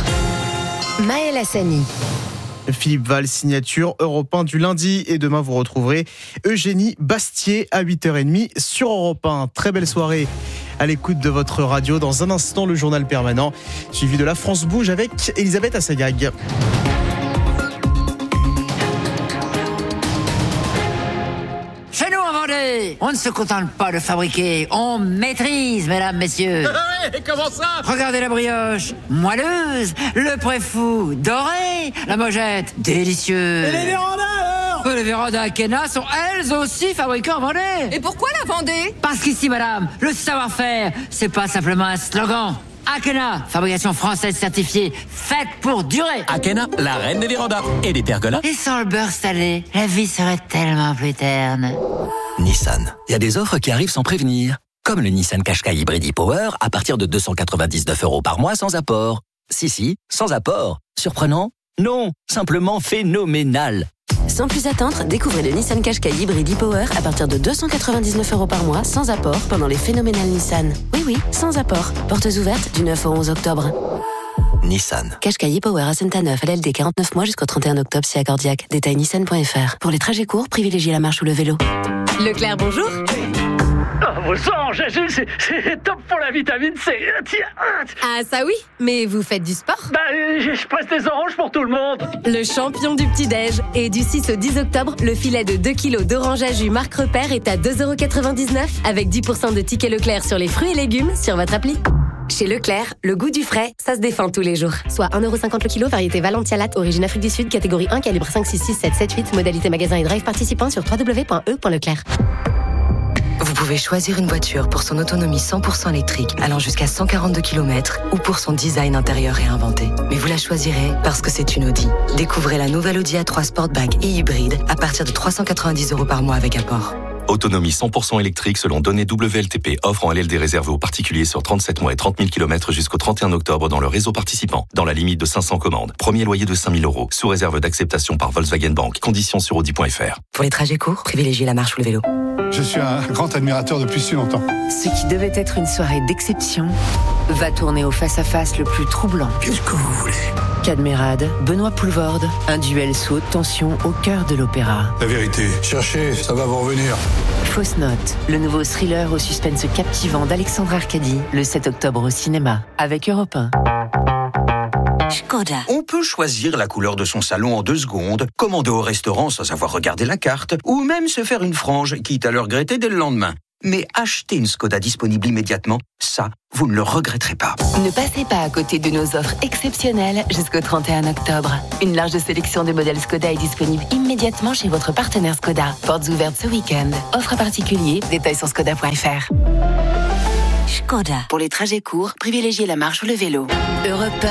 Speaker 4: Maël Hassani.
Speaker 16: Philippe Valls, signature Europe 1 du lundi. Et demain, vous retrouverez Eugénie Bastier à 8h30 sur Europe 1. Très belle soirée à l'écoute de votre radio. Dans un instant, le journal permanent, suivi de la France Bouge avec Elisabeth Assayag.
Speaker 15: Chez nous en Vendée, on ne se contente pas de fabriquer, on maîtrise, mesdames, messieurs.
Speaker 10: Ouais, comment ça ?
Speaker 15: Regardez la brioche, moelleuse, le préfou, doré, la mojette, délicieuse.
Speaker 10: Et les vérandas alors ?
Speaker 15: Les vérandas Akena sont elles aussi fabriquées en Vendée.
Speaker 18: Et pourquoi la Vendée ?
Speaker 15: Parce qu'ici, madame, le savoir-faire, c'est pas simplement un slogan. Akena, fabrication française certifiée, faite pour durer.
Speaker 6: Akena, la reine des vérandas et des pergolas.
Speaker 15: Et sans le beurre salé, la vie serait tellement plus terne.
Speaker 20: Nissan, il y a des offres qui arrivent sans prévenir. Comme le Nissan Qashqai Hybrid e-Power à partir de 299 € par mois sans apport. Si, sans apport. Surprenant ? Non, simplement phénoménal.
Speaker 21: Sans plus attendre, découvrez le Nissan Qashqai Hybrid e-Power à partir de 299 € par mois sans apport pendant les phénoménales Nissan. Oui, sans apport. Portes ouvertes du 9 au 11 octobre.
Speaker 20: Nissan.
Speaker 21: Qashqai e-Power à Saint-Neuf, LLD 49 mois jusqu'au 31 octobre si accordiaque. Détail nissan.fr. Pour les trajets courts, privilégiez la marche ou le vélo. Leclerc, bonjour.
Speaker 10: Vos oranges Azules, c'est top pour la vitamine C. Tiens.
Speaker 21: Ah ça oui, mais vous faites du sport ?
Speaker 10: Je presse des oranges pour tout le monde.
Speaker 21: Le champion du petit-déj. Et du 6 au 10 octobre, le filet de 2 kg d'orange à jus Marc Repère est à 2,99 € avec 10% de tickets Leclerc sur les fruits et légumes sur votre appli. Chez Leclerc, le goût du frais, ça se défend tous les jours. Soit 1,50 € le kilo, variété Valentia Latte, origine Afrique du Sud, catégorie 1, calibre 5, 6, 6, 7, 7, 8, modalité magasin et drive participant sur www.e.leclerc.
Speaker 12: Vous pouvez choisir une voiture pour son autonomie 100% électrique allant jusqu'à 142 km ou pour son design intérieur réinventé. Mais vous la choisirez parce que c'est une Audi. Découvrez la nouvelle Audi A3 Sportback et hybride à partir de 390 € par mois avec apport.
Speaker 26: Autonomie 100% électrique selon données WLTP. Offre en LLD réservée aux particuliers sur 37 mois et 30 000 km jusqu'au 31 octobre dans le réseau participant. Dans la limite de 500 commandes. Premier loyer de 5 000 €. Sous réserve d'acceptation par Volkswagen Bank. Conditions sur Audi.fr.
Speaker 12: Pour les trajets courts, privilégiez la marche ou le vélo.
Speaker 27: Je suis un grand admirateur depuis si longtemps.
Speaker 4: Ce qui devait être une soirée d'exception va tourner au face-à-face le plus troublant.
Speaker 27: Qu'est-ce que vous voulez ?
Speaker 4: Cadmerade, Benoît Poulvorde, un duel sous haute tension au cœur de l'opéra.
Speaker 27: La vérité, cherchez, ça va vous revenir.
Speaker 4: Fausse note, le nouveau thriller au suspense captivant d'Alexandre Arcadi, le 7 octobre au cinéma, avec Europe 1.
Speaker 1: Škoda. On peut choisir la couleur de son salon en 2 secondes, commander au restaurant sans avoir regardé la carte, ou même se faire une frange, quitte à le regretter dès le lendemain. Mais acheter une Škoda disponible immédiatement, ça, vous ne le regretterez pas.
Speaker 4: Ne passez pas à côté de nos offres exceptionnelles jusqu'au 31 octobre. Une large sélection de modèles Škoda est disponible immédiatement chez votre partenaire Škoda. Portes ouvertes ce week-end. Offre à particulier, détails sur škoda.fr.
Speaker 1: Škoda.
Speaker 4: Pour les trajets courts, privilégiez la marche ou le vélo. Europe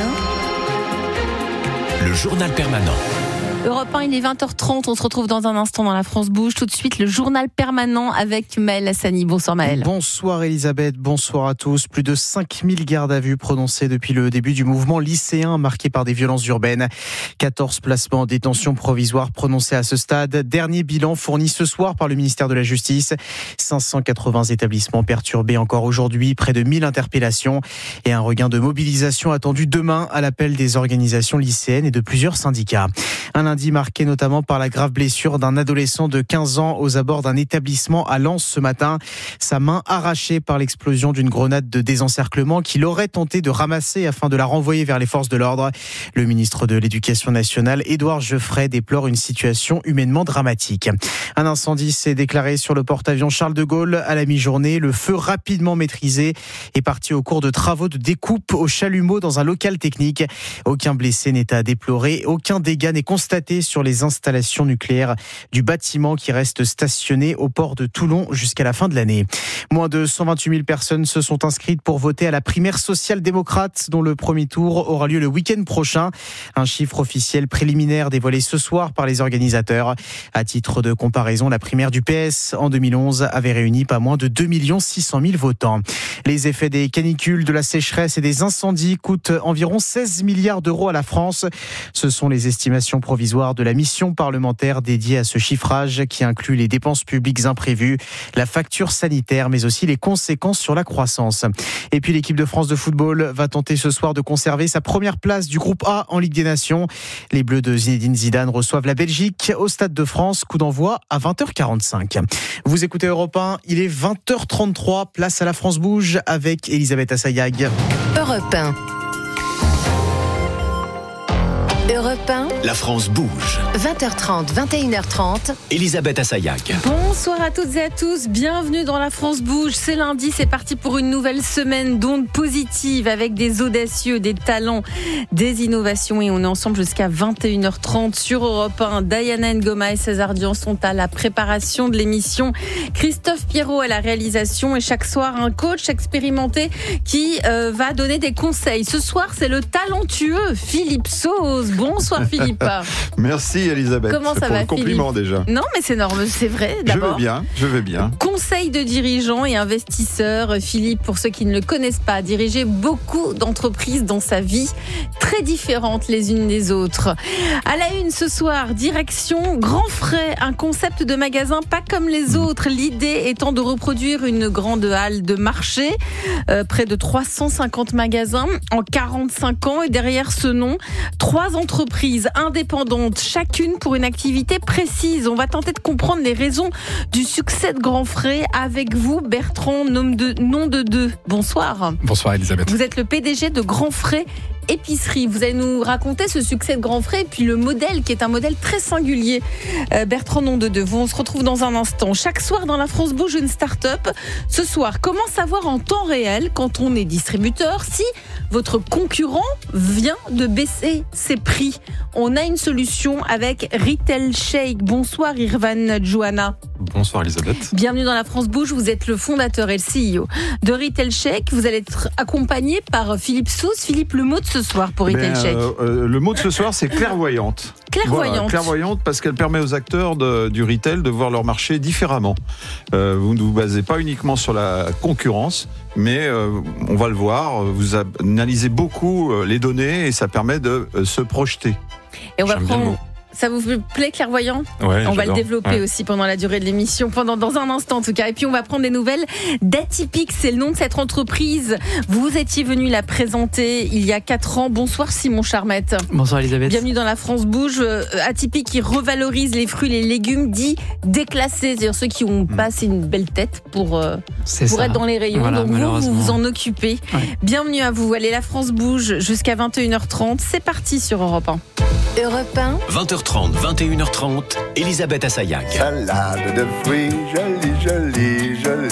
Speaker 4: 1.
Speaker 6: Le journal permanent.
Speaker 3: Europe 1, il est 20h30, on se retrouve dans un instant dans la France Bouge. Tout de suite, le journal permanent avec Maël Hassani. Bonsoir Maël.
Speaker 16: Bonsoir Elisabeth, bonsoir à tous. Plus de 5000 gardes à vue prononcées depuis le début du mouvement lycéen marqué par des violences urbaines. 14 placements en détention provisoire prononcés à ce stade. Dernier bilan fourni ce soir par le ministère de la Justice. 580 établissements perturbés encore aujourd'hui, près de 1000 interpellations et un regain de mobilisation attendu demain à l'appel des organisations lycéennes et de plusieurs syndicats. Un lundi marqué notamment par la grave blessure d'un adolescent de 15 ans aux abords d'un établissement à Lens ce matin. Sa main arrachée par l'explosion d'une grenade de désencerclement qu'il aurait tenté de ramasser afin de la renvoyer vers les forces de l'ordre. Le ministre de l'Éducation nationale, Édouard Geoffrey, déplore une situation humainement dramatique. Un incendie s'est déclaré sur le porte-avions Charles de Gaulle à la mi-journée. Le feu rapidement maîtrisé est parti au cours de travaux de découpe au chalumeau dans un local technique. Aucun blessé n'est à déplorer, aucun dégât n'est constaté sur les installations nucléaires du bâtiment qui reste stationné au port de Toulon jusqu'à la fin de l'année. Moins de 128 000 personnes se sont inscrites pour voter à la primaire social-démocrate dont le premier tour aura lieu le week-end prochain. Un chiffre officiel préliminaire dévoilé ce soir par les organisateurs. À titre de comparaison, la primaire du PS en 2011 avait réuni pas moins de 2 600 000 votants. Les effets des canicules, de la sécheresse et des incendies coûtent environ 16 milliards d'euros à la France. Ce sont les estimations provisoires de la mission parlementaire dédiée à ce chiffrage qui inclut les dépenses publiques imprévues, la facture sanitaire, mais aussi les conséquences sur la croissance. Et puis l'équipe de France de football va tenter ce soir de conserver sa première place du groupe A en Ligue des Nations. Les Bleus de Zinedine Zidane reçoivent la Belgique au Stade de France, coup d'envoi à 20h45. Vous écoutez Europe 1, il est 20h33, place à la France Bouge avec Elisabeth Assayag.
Speaker 4: Europe 1. Europe 1.
Speaker 6: La France bouge.
Speaker 4: 20h30, 21h30.
Speaker 6: Elisabeth Assayag.
Speaker 3: Bonsoir à toutes et à tous, bienvenue dans la France Bouge. C'est lundi, c'est parti pour une nouvelle semaine d'ondes positives avec des audacieux, des talents, des innovations et on est ensemble jusqu'à 21h30 sur Europe 1. Diana Ngoma et César Dian sont à la préparation de l'émission. Christophe Pierrot à la réalisation et chaque soir un coach expérimenté qui va donner des conseils. Ce soir, c'est le talentueux Philippe Sauze. Bonsoir Philippe.
Speaker 18: Merci Elisabeth.
Speaker 3: Comment ça va,
Speaker 18: le compliment
Speaker 3: Philippe ?
Speaker 18: déjà.
Speaker 3: Non mais c'est normal, c'est vrai d'abord.
Speaker 18: Je vais bien.
Speaker 3: Conseil de dirigeants et investisseurs. Philippe, pour ceux qui ne le connaissent pas, a dirigé beaucoup d'entreprises dans sa vie, très différentes les unes des autres. À la une ce soir, direction Grand Frais, un concept de magasin pas comme les autres. L'idée étant de reproduire une grande halle de marché, près de 350 magasins en 45 ans et derrière ce nom, 3 entreprises indépendantes, chacune pour une activité précise. On va tenter de comprendre les raisons du succès de Grand Frais avec vous, Bertrand, nom de deux. Bonsoir.
Speaker 22: Bonsoir Elisabeth.
Speaker 3: Vous êtes le PDG de Grand Frais Épicerie. Vous allez nous raconter ce succès de Grand Frais et puis le modèle qui est un modèle très singulier. Bertrand, nom de deux. On se retrouve dans un instant. Chaque soir dans la France Bouge, une start-up. Ce soir, comment savoir en temps réel quand on est distributeur si votre concurrent vient de baisser ses prix? On a une solution avec Retail Shake. Bonsoir Irvan Johanna.
Speaker 22: Bonsoir Elisabeth.
Speaker 3: Bienvenue dans la France Bouge, vous êtes le fondateur et le CEO de Retail Shake. Vous allez être accompagné par Philippe Sauze. Philippe, le mot de ce soir pour Retail Shake.
Speaker 18: Le mot de ce soir, c'est clairvoyante.
Speaker 3: Clairvoyante.
Speaker 18: Voilà, clairvoyante parce qu'elle permet aux acteurs du retail de voir leur marché différemment. Vous ne vous basez pas uniquement sur la concurrence, mais on va le voir, vous analysez beaucoup les données et ça permet de se projeter.
Speaker 3: Et on va prendre Ça vous plaît, clairvoyant ?
Speaker 7: Ouais,
Speaker 3: on va le
Speaker 7: j'adore.
Speaker 3: développer aussi pendant la durée de l'émission, dans un instant en tout cas. Et puis on va prendre des nouvelles d'Atypique, c'est le nom de cette entreprise. Vous étiez venu la présenter il y a 4 ans. Bonsoir Simon Charmette.
Speaker 8: Bonsoir Elisabeth.
Speaker 3: Bienvenue dans La France Bouge. Atypique qui revalorise les fruits et les légumes dits déclassés, c'est-à-dire ceux qui ont pas assez une belle tête pour être dans les rayons.
Speaker 8: Voilà,
Speaker 3: donc vous vous en occupez. Ouais. Bienvenue à vous. Allez, La France Bouge jusqu'à 21h30. C'est parti sur Europe 1.
Speaker 4: Europe 1.
Speaker 6: 20h30, 21h30, Elisabeth Assayag.
Speaker 11: Salade de fruits, jolie.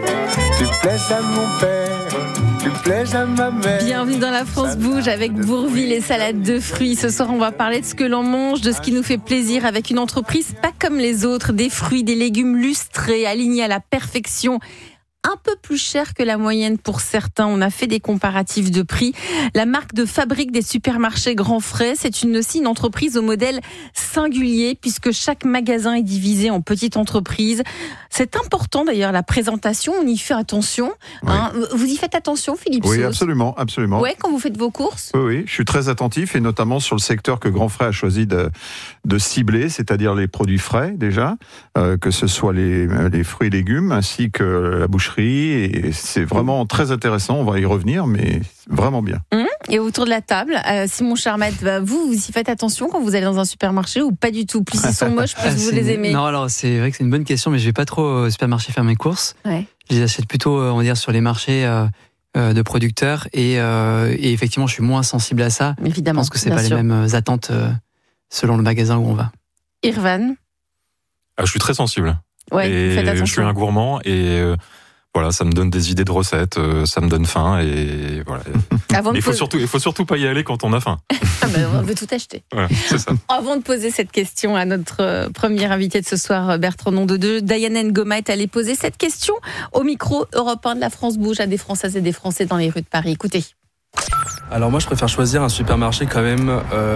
Speaker 11: Tu plaises à mon père, tu plaises à ma mère.
Speaker 3: Bienvenue dans La France Bouge avec Bourvil et salade de fruits. Ce soir, on va parler de ce que l'on mange, de ce qui nous fait plaisir avec une entreprise pas comme les autres. Des fruits, des légumes lustrés, alignés à la perfection. Un peu plus cher que la moyenne pour certains. On a fait des comparatifs de prix. La marque de fabrique des supermarchés Grand Frais, c'est aussi une entreprise au modèle singulier puisque chaque magasin est divisé en petites entreprises. C'est important d'ailleurs, la présentation, on y fait attention. Oui. Vous y faites attention, Philippe
Speaker 18: Oui,
Speaker 3: Sauce?
Speaker 18: absolument.
Speaker 3: Ouais, quand vous faites vos courses?
Speaker 18: Oui, je suis très attentif et notamment sur le secteur que Grand Frais a choisi de cibler, c'est-à-dire les produits frais déjà, que ce soit les fruits et légumes ainsi que la boucherie. Et c'est vraiment très intéressant, on va y revenir, mais vraiment bien.
Speaker 3: Et autour de la table, Simon Charmette, vous y faites attention quand vous allez dans un supermarché ou pas du tout? Plus ils sont moches, plus vous les aimez?
Speaker 8: Non, alors c'est vrai que c'est une bonne question, mais je vais pas trop au supermarché faire mes courses. Ouais. Je les achète plutôt, on va dire, sur les marchés de producteurs et effectivement, je suis moins sensible à ça.
Speaker 3: Évidemment,
Speaker 8: je pense que c'est pas les mêmes attentes selon le magasin où on va.
Speaker 3: Irvan?
Speaker 7: Je suis très sensible.
Speaker 3: Ouais, faites attention.
Speaker 7: Je suis un gourmand et voilà, ça me donne des idées de recettes, ça me donne faim et voilà. Il faut surtout pas y aller quand on a faim.
Speaker 3: On veut tout acheter.
Speaker 7: Voilà, c'est ça.
Speaker 3: Avant de poser cette question à notre premier invité de ce soir, Bertrand Nondedeu, Diane Ngoma est allée poser cette question au micro Europe 1 de La France Bouge à des Françaises et des Français dans les rues de Paris. Écoutez.
Speaker 22: Alors moi je préfère choisir un supermarché quand même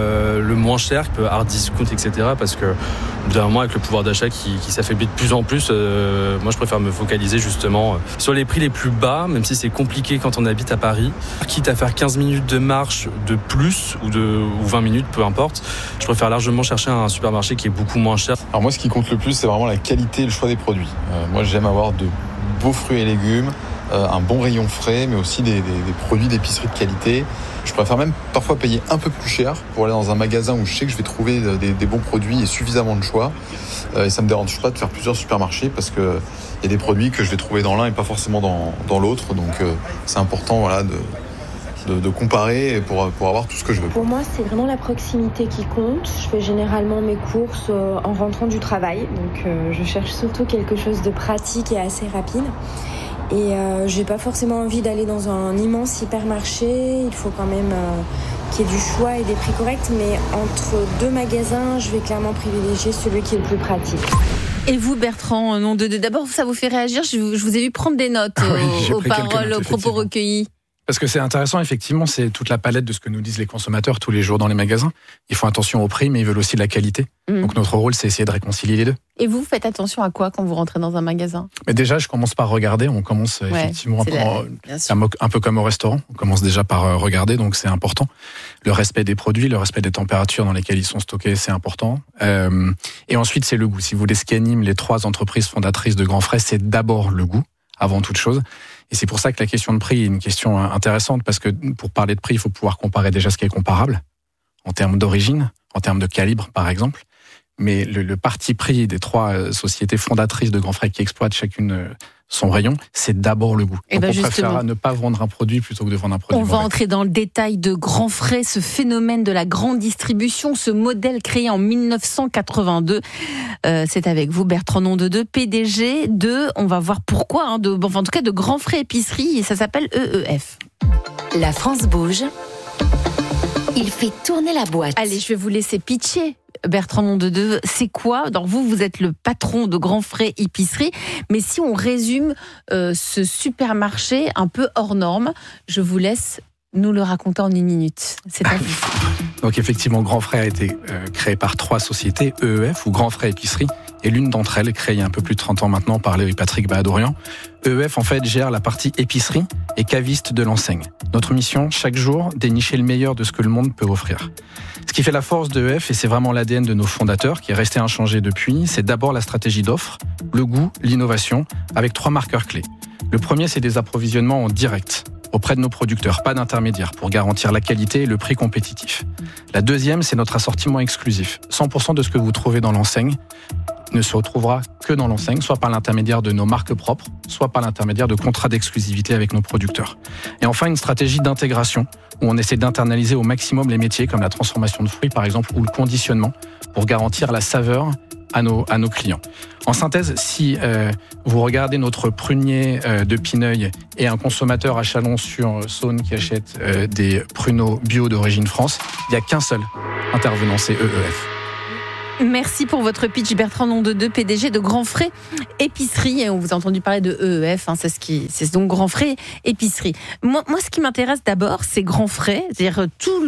Speaker 22: le moins cher, hard discount, etc. Parce que dernièrement avec le pouvoir d'achat qui s'affaiblit de plus en plus, moi je préfère me focaliser justement sur les prix les plus bas, même si c'est compliqué quand on habite à Paris. Quitte à faire 15 minutes de marche de plus ou 20 minutes, peu importe, je préfère largement chercher un supermarché qui est beaucoup moins cher.
Speaker 23: Alors moi ce qui compte le plus c'est vraiment la qualité et le choix des produits. Moi j'aime avoir de beaux fruits et légumes, un bon rayon frais, mais aussi des produits d'épicerie de qualité. Je préfère même parfois payer un peu plus cher pour aller dans un magasin où je sais que je vais trouver des bons produits et suffisamment de choix. Et ça me dérange pas de faire plusieurs supermarchés parce que il y a des produits que je vais trouver dans l'un et pas forcément dans l'autre. Donc c'est important de comparer pour avoir tout ce que je veux.
Speaker 24: Pour moi, c'est vraiment la proximité qui compte. Je fais généralement mes courses en rentrant du travail. Donc je cherche surtout quelque chose de pratique et assez rapide. Et j'ai pas forcément envie d'aller dans un immense hypermarché. Il faut quand même qu'il y ait du choix et des prix corrects. Mais entre deux magasins, je vais clairement privilégier celui qui est le plus pratique.
Speaker 3: Et vous, Bertrand Nondedeu, d'abord, ça vous fait réagir? Je vous ai vu prendre des notes aux paroles, aux propos recueillis.
Speaker 25: Parce que c'est intéressant, effectivement, c'est toute la palette de ce que nous disent les consommateurs tous les jours dans les magasins. Ils font attention au prix, mais ils veulent aussi de la qualité. Donc notre rôle, c'est essayer de réconcilier les deux.
Speaker 3: Et vous faites attention à quoi quand vous rentrez dans un magasin?
Speaker 25: Mais déjà, je commence par regarder. On commence effectivement un peu comme au restaurant. On commence déjà par regarder, donc c'est important. Le respect des produits, le respect des températures dans lesquelles ils sont stockés, c'est important. Et ensuite, c'est le goût. Si vous voulez, ce qui anime les 3 entreprises fondatrices de Grand Frais, c'est d'abord le goût, avant toute chose. Et c'est pour ça que la question de prix est une question intéressante, parce que pour parler de prix, il faut pouvoir comparer déjà ce qui est comparable, en termes d'origine, en termes de calibre, par exemple. Mais le parti pris des 3 sociétés fondatrices de Grand Frais qui exploitent chacune son rayon, c'est d'abord le goût. Donc on préfère ne pas vendre un produit plutôt que de vendre un produit.
Speaker 3: On va entrer dans le détail de Grand Frais, ce phénomène de la grande distribution, ce modèle créé en 1982. C'est avec vous, Bertrand Nondedeu, PDG de, on va voir pourquoi, en tout cas de Grand Frais Épicerie, et ça s'appelle EEF.
Speaker 4: La France bouge. Il fait tourner la boîte.
Speaker 3: Allez, je vais vous laisser pitcher. Bertrand Nondedeu, c'est quoi? Donc vous êtes le patron de Grand Frais Épicerie, mais si on résume ce supermarché un peu hors norme, je vous laisse nous le raconter en 1 minute. C'est à vous.
Speaker 25: Donc effectivement, Grand Frais a été créé par 3 sociétés, EEF ou Grand Frais Épicerie et l'une d'entre elles, créée il y a un peu plus de 30 ans maintenant par Léo et Patrick Bahadourian. EEF, en fait, gère la partie épicerie et caviste de l'enseigne. Notre mission, chaque jour, dénicher le meilleur de ce que le monde peut offrir. Ce qui fait la force de EEF, et c'est vraiment l'ADN de nos fondateurs, qui est resté inchangé depuis, c'est d'abord la stratégie d'offre, le goût, l'innovation, avec 3 marqueurs clés. Le premier, c'est des approvisionnements en direct, auprès de nos producteurs, pas d'intermédiaires, pour garantir la qualité et le prix compétitif. La deuxième, c'est notre assortiment exclusif. 100% de ce que vous trouvez dans l'enseigne ne se retrouvera que dans l'enseigne, soit par l'intermédiaire de nos marques propres, soit par l'intermédiaire de contrats d'exclusivité avec nos producteurs. Et enfin, une stratégie d'intégration, où on essaie d'internaliser au maximum les métiers, comme la transformation de fruits par exemple, ou le conditionnement, pour garantir la saveur à nos clients. En synthèse, si vous regardez notre prunier de Pineuil et un consommateur à Chalon-sur-Saône qui achète des pruneaux bio d'origine France, il n'y a qu'un seul intervenant, c'est EEF.
Speaker 3: Merci pour votre pitch, Bertrand Nondedeux, PDG de Grand Frais Épicerie. Et on vous a entendu parler de EEF, c'est donc Grand Frais Épicerie. Moi, ce qui m'intéresse d'abord, c'est Grand Frais, c'est-à-dire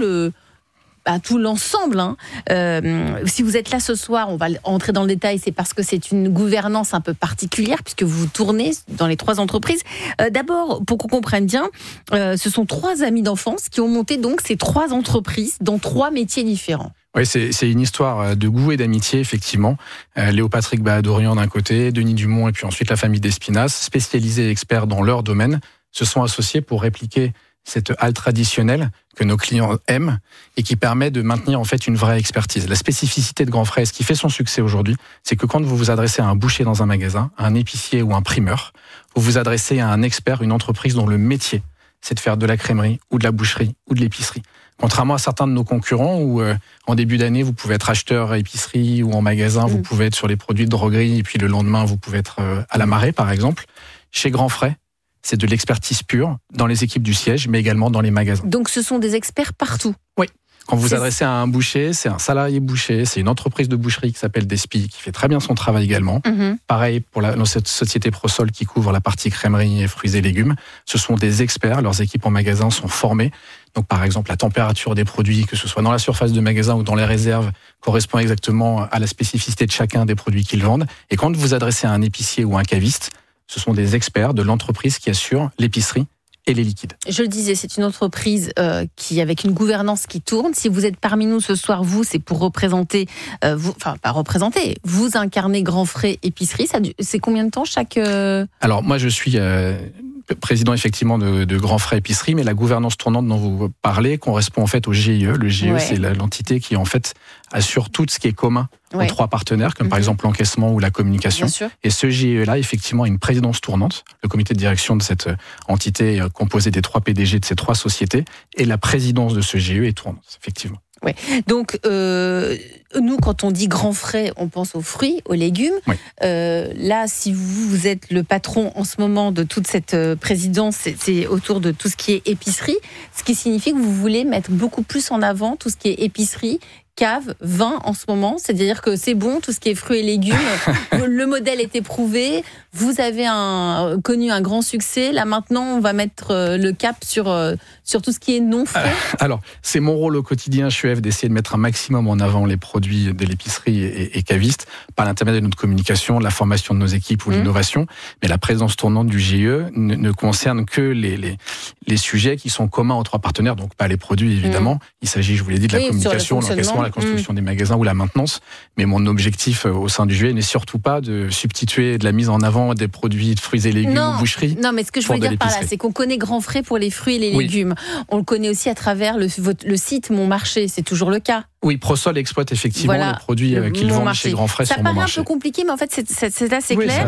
Speaker 3: tout l'ensemble. Si vous êtes là ce soir, on va entrer dans le détail, c'est parce que c'est une gouvernance un peu particulière, puisque vous tournez dans les 3 entreprises. D'abord, pour qu'on comprenne bien, ce sont 3 amis d'enfance qui ont monté donc ces 3 entreprises dans 3 métiers différents.
Speaker 25: Oui, c'est une histoire de goût et d'amitié, effectivement. Léo Patrick Bahadourian d'un côté, Denis Dumont et puis ensuite la famille d'Espinasse, spécialisés et experts dans leur domaine, se sont associés pour répliquer cette halle traditionnelle que nos clients aiment et qui permet de maintenir en fait une vraie expertise. La spécificité de Grand Frais, ce qui fait son succès aujourd'hui, c'est que quand vous vous adressez à un boucher dans un magasin, à un épicier ou un primeur, vous vous adressez à un expert, une entreprise dont le métier, c'est de faire de la crèmerie ou de la boucherie ou de l'épicerie. Contrairement à certains de nos concurrents où en début d'année, vous pouvez être acheteur à épicerie ou en magasin, vous pouvez être sur les produits de droguerie et puis le lendemain, vous pouvez être à la marée, par exemple. Chez Grand Frais, c'est de l'expertise pure dans les équipes du siège, mais également dans les magasins.
Speaker 3: Donc ce sont des experts partout.
Speaker 25: Oui. Quand vous vous adressez à un boucher, c'est un salarié boucher, c'est une entreprise de boucherie qui s'appelle Despi, qui fait très bien son travail également. Pareil pour cette société Prosol qui couvre la partie crèmerie et fruits et légumes. Ce sont des experts, leurs équipes en magasin sont formées. Donc par exemple, la température des produits, que ce soit dans la surface de magasin ou dans les réserves, correspond exactement à la spécificité de chacun des produits qu'ils vendent. Et quand vous vous adressez à un épicier ou un caviste, ce sont des experts de l'entreprise qui assure l'épicerie et les liquides.
Speaker 3: Je le disais, c'est une entreprise qui, avec une gouvernance qui tourne. Si vous êtes parmi nous ce soir, c'est pour représenter, vous incarnez Grand Frais Épicerie. C'est combien de temps chaque...
Speaker 25: Alors moi je suis président effectivement de Grand Frais Épicerie, mais la gouvernance tournante dont vous parlez correspond en fait au GIE. Le GIE, c'est l'entité qui en fait assure tout ce qui est commun aux 3 partenaires, comme par exemple l'encaissement ou la communication. Et ce GIE-là, effectivement, a une présidence tournante. Le comité de direction de cette entité est composé des 3 PDG de ces 3 sociétés, et la présidence de ce GIE est tournante, effectivement.
Speaker 3: Ouais. Donc, nous, quand on dit Grand Frais, on pense aux fruits, aux légumes. Là, si vous êtes le patron en ce moment de toute cette présidence, c'est autour de tout ce qui est épicerie, ce qui signifie que vous voulez mettre beaucoup plus en avant tout ce qui est épicerie, cave, vin en ce moment, c'est-à-dire que c'est bon, tout ce qui est fruits et légumes, le modèle est éprouvé, vous avez connu un grand succès, là maintenant on va mettre le cap sur tout ce qui est non frais.
Speaker 25: Alors, c'est mon rôle au quotidien, chef, d'essayer de mettre un maximum en avant les produits de l'épicerie et cavistes, par l'intermédiaire de notre communication, de la formation de nos équipes ou l'innovation, mais la présence tournante du GIE ne concerne que les sujets qui sont communs aux 3 partenaires, donc pas les produits évidemment, il s'agit, je vous l'ai dit, de la communication, l'encaissement, la construction des magasins ou la maintenance, mais mon objectif au sein du GIE n'est surtout pas de substituer de la mise en avant des produits de fruits et légumes ou boucherie.
Speaker 3: Non, mais ce que je veux dire par là, c'est qu'on connaît Grand Frais pour les fruits et les légumes. On le connaît aussi à travers le site Mon Marché, c'est toujours le cas.
Speaker 25: Oui, Prosol exploite effectivement les produits qu'ils vendent chez Grand Frais sur Mon Marché.
Speaker 3: Ça paraît un peu compliqué, mais en fait c'est assez clair.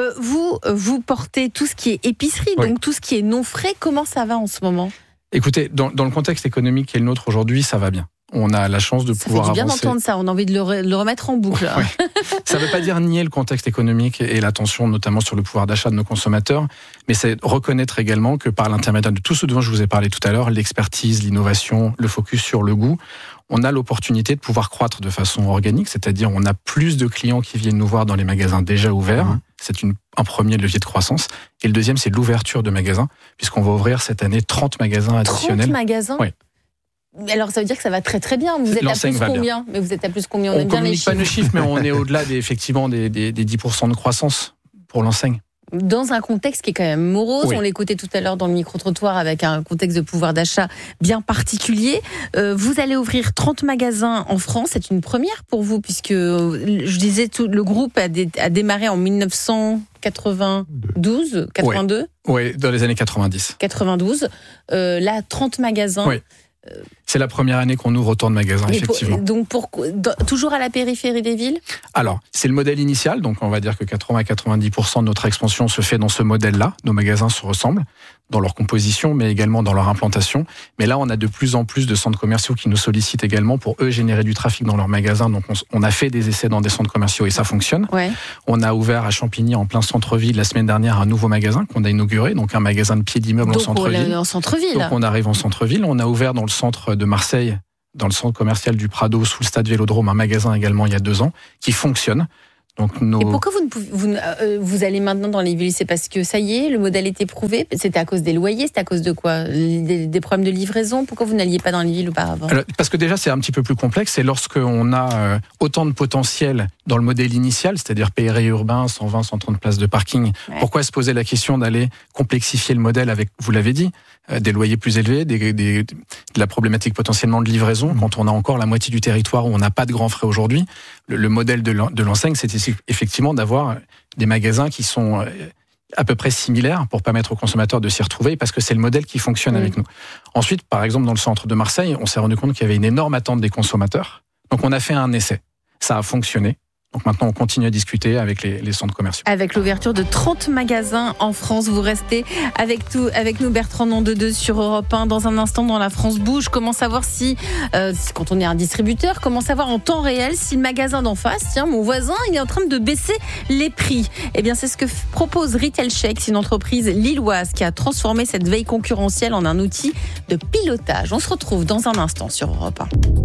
Speaker 3: Vous portez tout ce qui est épicerie, donc tout ce qui est non frais. Comment ça va en ce moment ?
Speaker 25: Écoutez, dans le contexte économique qui est le nôtre aujourd'hui, ça va bien. On a la chance de pouvoir avancer.
Speaker 3: Ça fait du bien d'entendre ça, on a envie de le remettre en boucle.
Speaker 25: Ça ne veut pas dire nier le contexte économique et l'attention notamment sur le pouvoir d'achat de nos consommateurs, mais c'est reconnaître également que par l'intermédiaire de tout ce dont je vous ai parlé tout à l'heure, l'expertise, l'innovation, le focus sur le goût, on a l'opportunité de pouvoir croître de façon organique, c'est-à-dire on a plus de clients qui viennent nous voir dans les magasins déjà ouverts. C'est un premier levier de croissance. Et le deuxième, c'est l'ouverture de magasins, puisqu'on va ouvrir cette année 30 magasins additionnels.
Speaker 3: 30 magasins ?
Speaker 25: Oui.
Speaker 3: Alors ça veut dire que ça va très très bien. Vous êtes à plus combien ? Mais vous êtes à plus combien ?
Speaker 25: On ne communique pas nos chiffres, mais on est au-delà des 10% de croissance pour l'enseigne.
Speaker 3: Dans un contexte qui est quand même morose, on l'écoutait tout à l'heure dans le micro-trottoir avec un contexte de pouvoir d'achat bien particulier. Vous allez ouvrir 30 magasins en France, c'est une première pour vous puisque, je disais, le groupe a démarré en 1992, 82 ?
Speaker 25: Oui, dans les années 90.
Speaker 3: 92, là 30 magasins. Oui.
Speaker 25: C'est la première année qu'on ouvre autant de magasins, effectivement.
Speaker 3: Donc, toujours à la périphérie des villes ?
Speaker 25: Alors, c'est le modèle initial, donc on va dire que 80-90% de notre expansion se fait dans ce modèle-là. Nos magasins se ressemblent dans leur composition, mais également dans leur implantation. Mais là, on a de plus en plus de centres commerciaux qui nous sollicitent également pour eux générer du trafic dans leurs magasins. Donc, on a fait des essais dans des centres commerciaux et ça fonctionne. Ouais. On a ouvert à Champigny, en plein centre-ville, la semaine dernière, un nouveau magasin qu'on a inauguré, donc un magasin de pieds d'immeuble en centre-ville. Donc, on arrive en centre-ville. On a ouvert dans le centre de Marseille, dans le centre commercial du Prado, sous le stade Vélodrome, un magasin également il y a 2 ans, qui fonctionne. Donc
Speaker 3: Et pourquoi vous allez maintenant dans les villes ? C'est parce que ça y est, le modèle est éprouvé ? C'était à cause des loyers ? C'était à cause de quoi ? Des problèmes de livraison ? Pourquoi vous n'alliez pas dans les villes auparavant ?
Speaker 25: Alors, parce que déjà, c'est un petit peu plus complexe. Et lorsqu'on a autant de potentiel dans le modèle initial, c'est-à-dire périurbain, 120, 130 places de parking, pourquoi se poser la question d'aller complexifier le modèle avec, vous l'avez dit, des loyers plus élevés, de la problématique potentiellement de livraison, quand on a encore la moitié du territoire où on n'a pas de grands frais aujourd'hui. Le modèle de l'enseigne, c'est effectivement d'avoir des magasins qui sont à peu près similaires pour permettre aux consommateurs de s'y retrouver, parce que c'est le modèle qui fonctionne avec nous. Ensuite, par exemple, dans le centre de Marseille, on s'est rendu compte qu'il y avait une énorme attente des consommateurs. Donc on a fait un essai. Ça a fonctionné. Donc maintenant, on continue à discuter avec les centres commerciaux.
Speaker 3: Avec l'ouverture de 30 magasins en France, vous restez avec nous, Bertrand Nandedeu, sur Europe 1. Dans un instant, dans La France Bouge, comment savoir si, quand on est un distributeur, comment savoir en temps réel si le magasin d'en face, tiens, mon voisin, il est en train de baisser les prix. Eh bien, c'est ce que propose Retail Shake, c'est une entreprise lilloise qui a transformé cette veille concurrentielle en un outil de pilotage. On se retrouve dans un instant sur Europe 1.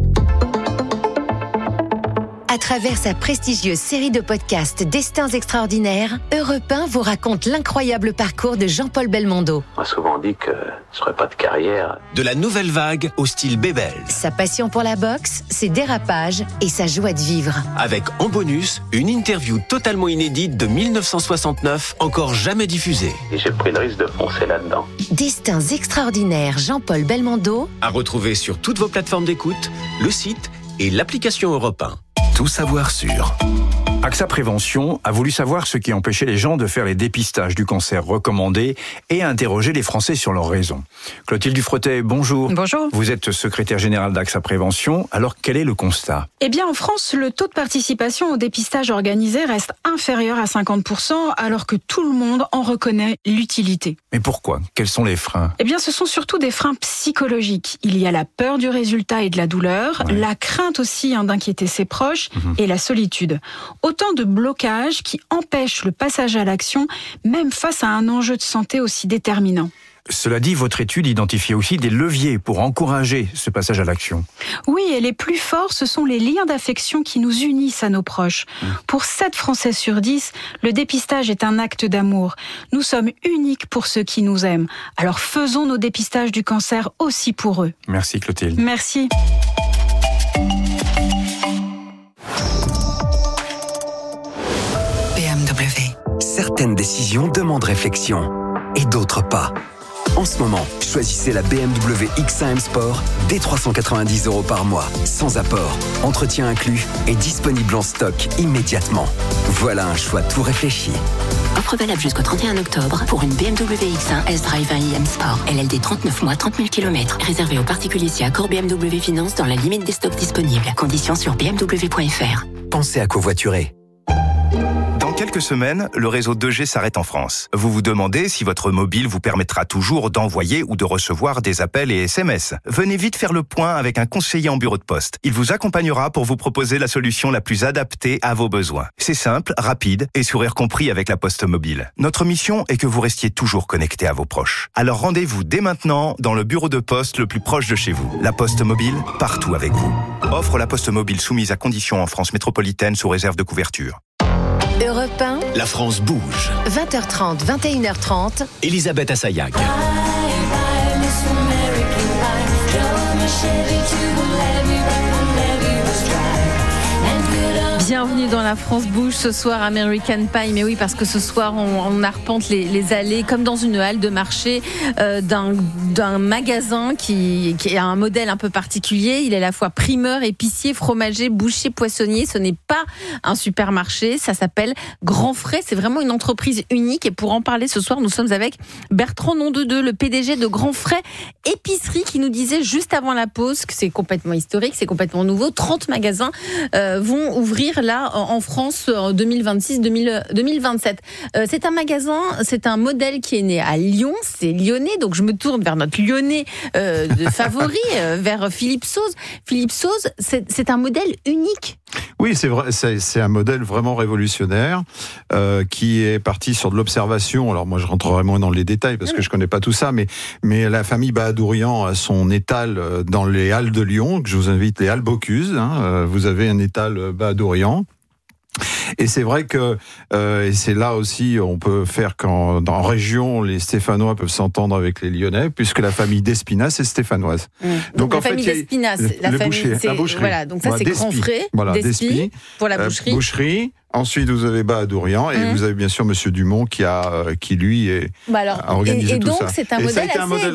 Speaker 4: À travers sa prestigieuse série de podcasts Destins extraordinaires, Europe 1 vous raconte l'incroyable parcours de Jean-Paul Belmondo.
Speaker 2: On m'a souvent dit que je ferais pas de carrière.
Speaker 5: De la nouvelle vague au style Bébel.
Speaker 4: Sa passion pour la boxe, ses dérapages et sa joie de vivre.
Speaker 5: Avec en bonus, une interview totalement inédite de 1969, encore jamais diffusée.
Speaker 2: Et j'ai pris le risque de foncer là-dedans.
Speaker 4: Destins extraordinaires, Jean-Paul Belmondo.
Speaker 5: À retrouver sur toutes vos plateformes d'écoute, le site et l'application Europe 1.
Speaker 9: Tout savoir sur. AXA Prévention a voulu savoir ce qui empêchait les gens de faire les dépistages du cancer recommandés et a interrogé les Français sur leurs raisons. Clotilde Dufretet, bonjour.
Speaker 13: Bonjour.
Speaker 9: Vous êtes secrétaire générale d'AXA Prévention. Alors, quel est le constat ?
Speaker 13: Eh bien, en France, le taux de participation au dépistage organisé reste inférieur à 50%, alors que tout le monde en reconnaît l'utilité.
Speaker 9: Mais pourquoi ? Quels sont les freins ?
Speaker 13: Eh bien, ce sont surtout des freins psychologiques. Il y a la peur du résultat et de la douleur, la crainte aussi d'inquiéter ses proches et la solitude. Autant de blocages qui empêchent le passage à l'action, même face à un enjeu de santé aussi déterminant.
Speaker 9: Cela dit, votre étude identifie aussi des leviers pour encourager ce passage à l'action.
Speaker 13: Oui, et les plus forts, ce sont les liens d'affection qui nous unissent à nos proches. Pour 7 Français sur 10, le dépistage est un acte d'amour. Nous sommes uniques pour ceux qui nous aiment. Alors faisons nos dépistages du cancer aussi pour eux.
Speaker 9: Merci Clotilde.
Speaker 13: Merci.
Speaker 14: Certaines décisions demandent réflexion et d'autres pas. En ce moment, choisissez la BMW X1 M Sport dès 390 € par mois, sans apport, entretien inclus et disponible en stock immédiatement. Voilà un choix tout réfléchi.
Speaker 17: Offre valable jusqu'au 31 octobre pour une BMW X1 S-Drive 1 iM Sport. LLD 39 mois, 30 000 km. Réservé aux particuliers si accord BMW Finance dans la limite des stocks disponibles. Conditions sur bmw.fr.
Speaker 14: Pensez à covoiturer.
Speaker 26: Dans quelques semaines, le réseau 2G s'arrête en France. Vous vous demandez si votre mobile vous permettra toujours d'envoyer ou de recevoir des appels et SMS. Venez vite faire le point avec un conseiller en bureau de poste. Il vous accompagnera pour vous proposer la solution la plus adaptée à vos besoins. C'est simple, rapide et sourire compris avec la Poste Mobile. Notre mission est que vous restiez toujours connecté à vos proches. Alors rendez-vous dès maintenant dans le bureau de poste le plus proche de chez vous. La Poste Mobile, partout avec vous. Offre La Poste Mobile soumise à conditions en France métropolitaine sous réserve de couverture.
Speaker 4: Europe 1.
Speaker 26: La France bouge.
Speaker 4: 20h30, 21h30.
Speaker 26: Elisabeth Assayag.
Speaker 3: Bienvenue dans la France Bouge ce soir, American Pie. Mais oui, parce que ce soir, on arpente les allées comme dans une halle de marché d'un magasin qui a un modèle un peu particulier. Il est à la fois primeur, épicier, fromager, boucher, poissonnier. Ce n'est pas un supermarché. Ça s'appelle Grand Frais. C'est vraiment une entreprise unique. Et pour en parler ce soir, nous sommes avec Bertrand Nondedeux, le PDG de Grand Frais Épicerie, qui nous disait juste avant la pause que c'est complètement historique, c'est complètement nouveau. 30 magasins vont ouvrir là en France en 2026-2027. C'est un magasin, c'est un modèle qui est né à Lyon, c'est lyonnais, donc je me tourne vers notre lyonnais de favori, vers Philippe Sauze. Philippe Sauze, c'est un modèle unique.
Speaker 18: Oui, c'est vrai, c'est un modèle vraiment révolutionnaire qui est parti sur de l'observation. Alors moi, je rentrerai moins dans les détails parce que je connais pas tout ça, mais la famille Bahadourian a son étal dans les Halles de Lyon, que je vous invite, les Halles Bocuse. Vous avez un étal Bahadourian. Et c'est vrai que et c'est là aussi on peut faire quand dans région les Stéphanois peuvent s'entendre avec les Lyonnais puisque la famille d'Espinasse est stéphanoise.
Speaker 3: Donc la famille d'Espinasse, la boucherie. Voilà, donc ça c'est Grand Frais, d'Espy pour la boucherie.
Speaker 18: Ensuite, vous avez Bahadourian et vous avez bien sûr Monsieur Dumont qui lui a organisé tout ça.
Speaker 3: Et donc c'est un modèle assez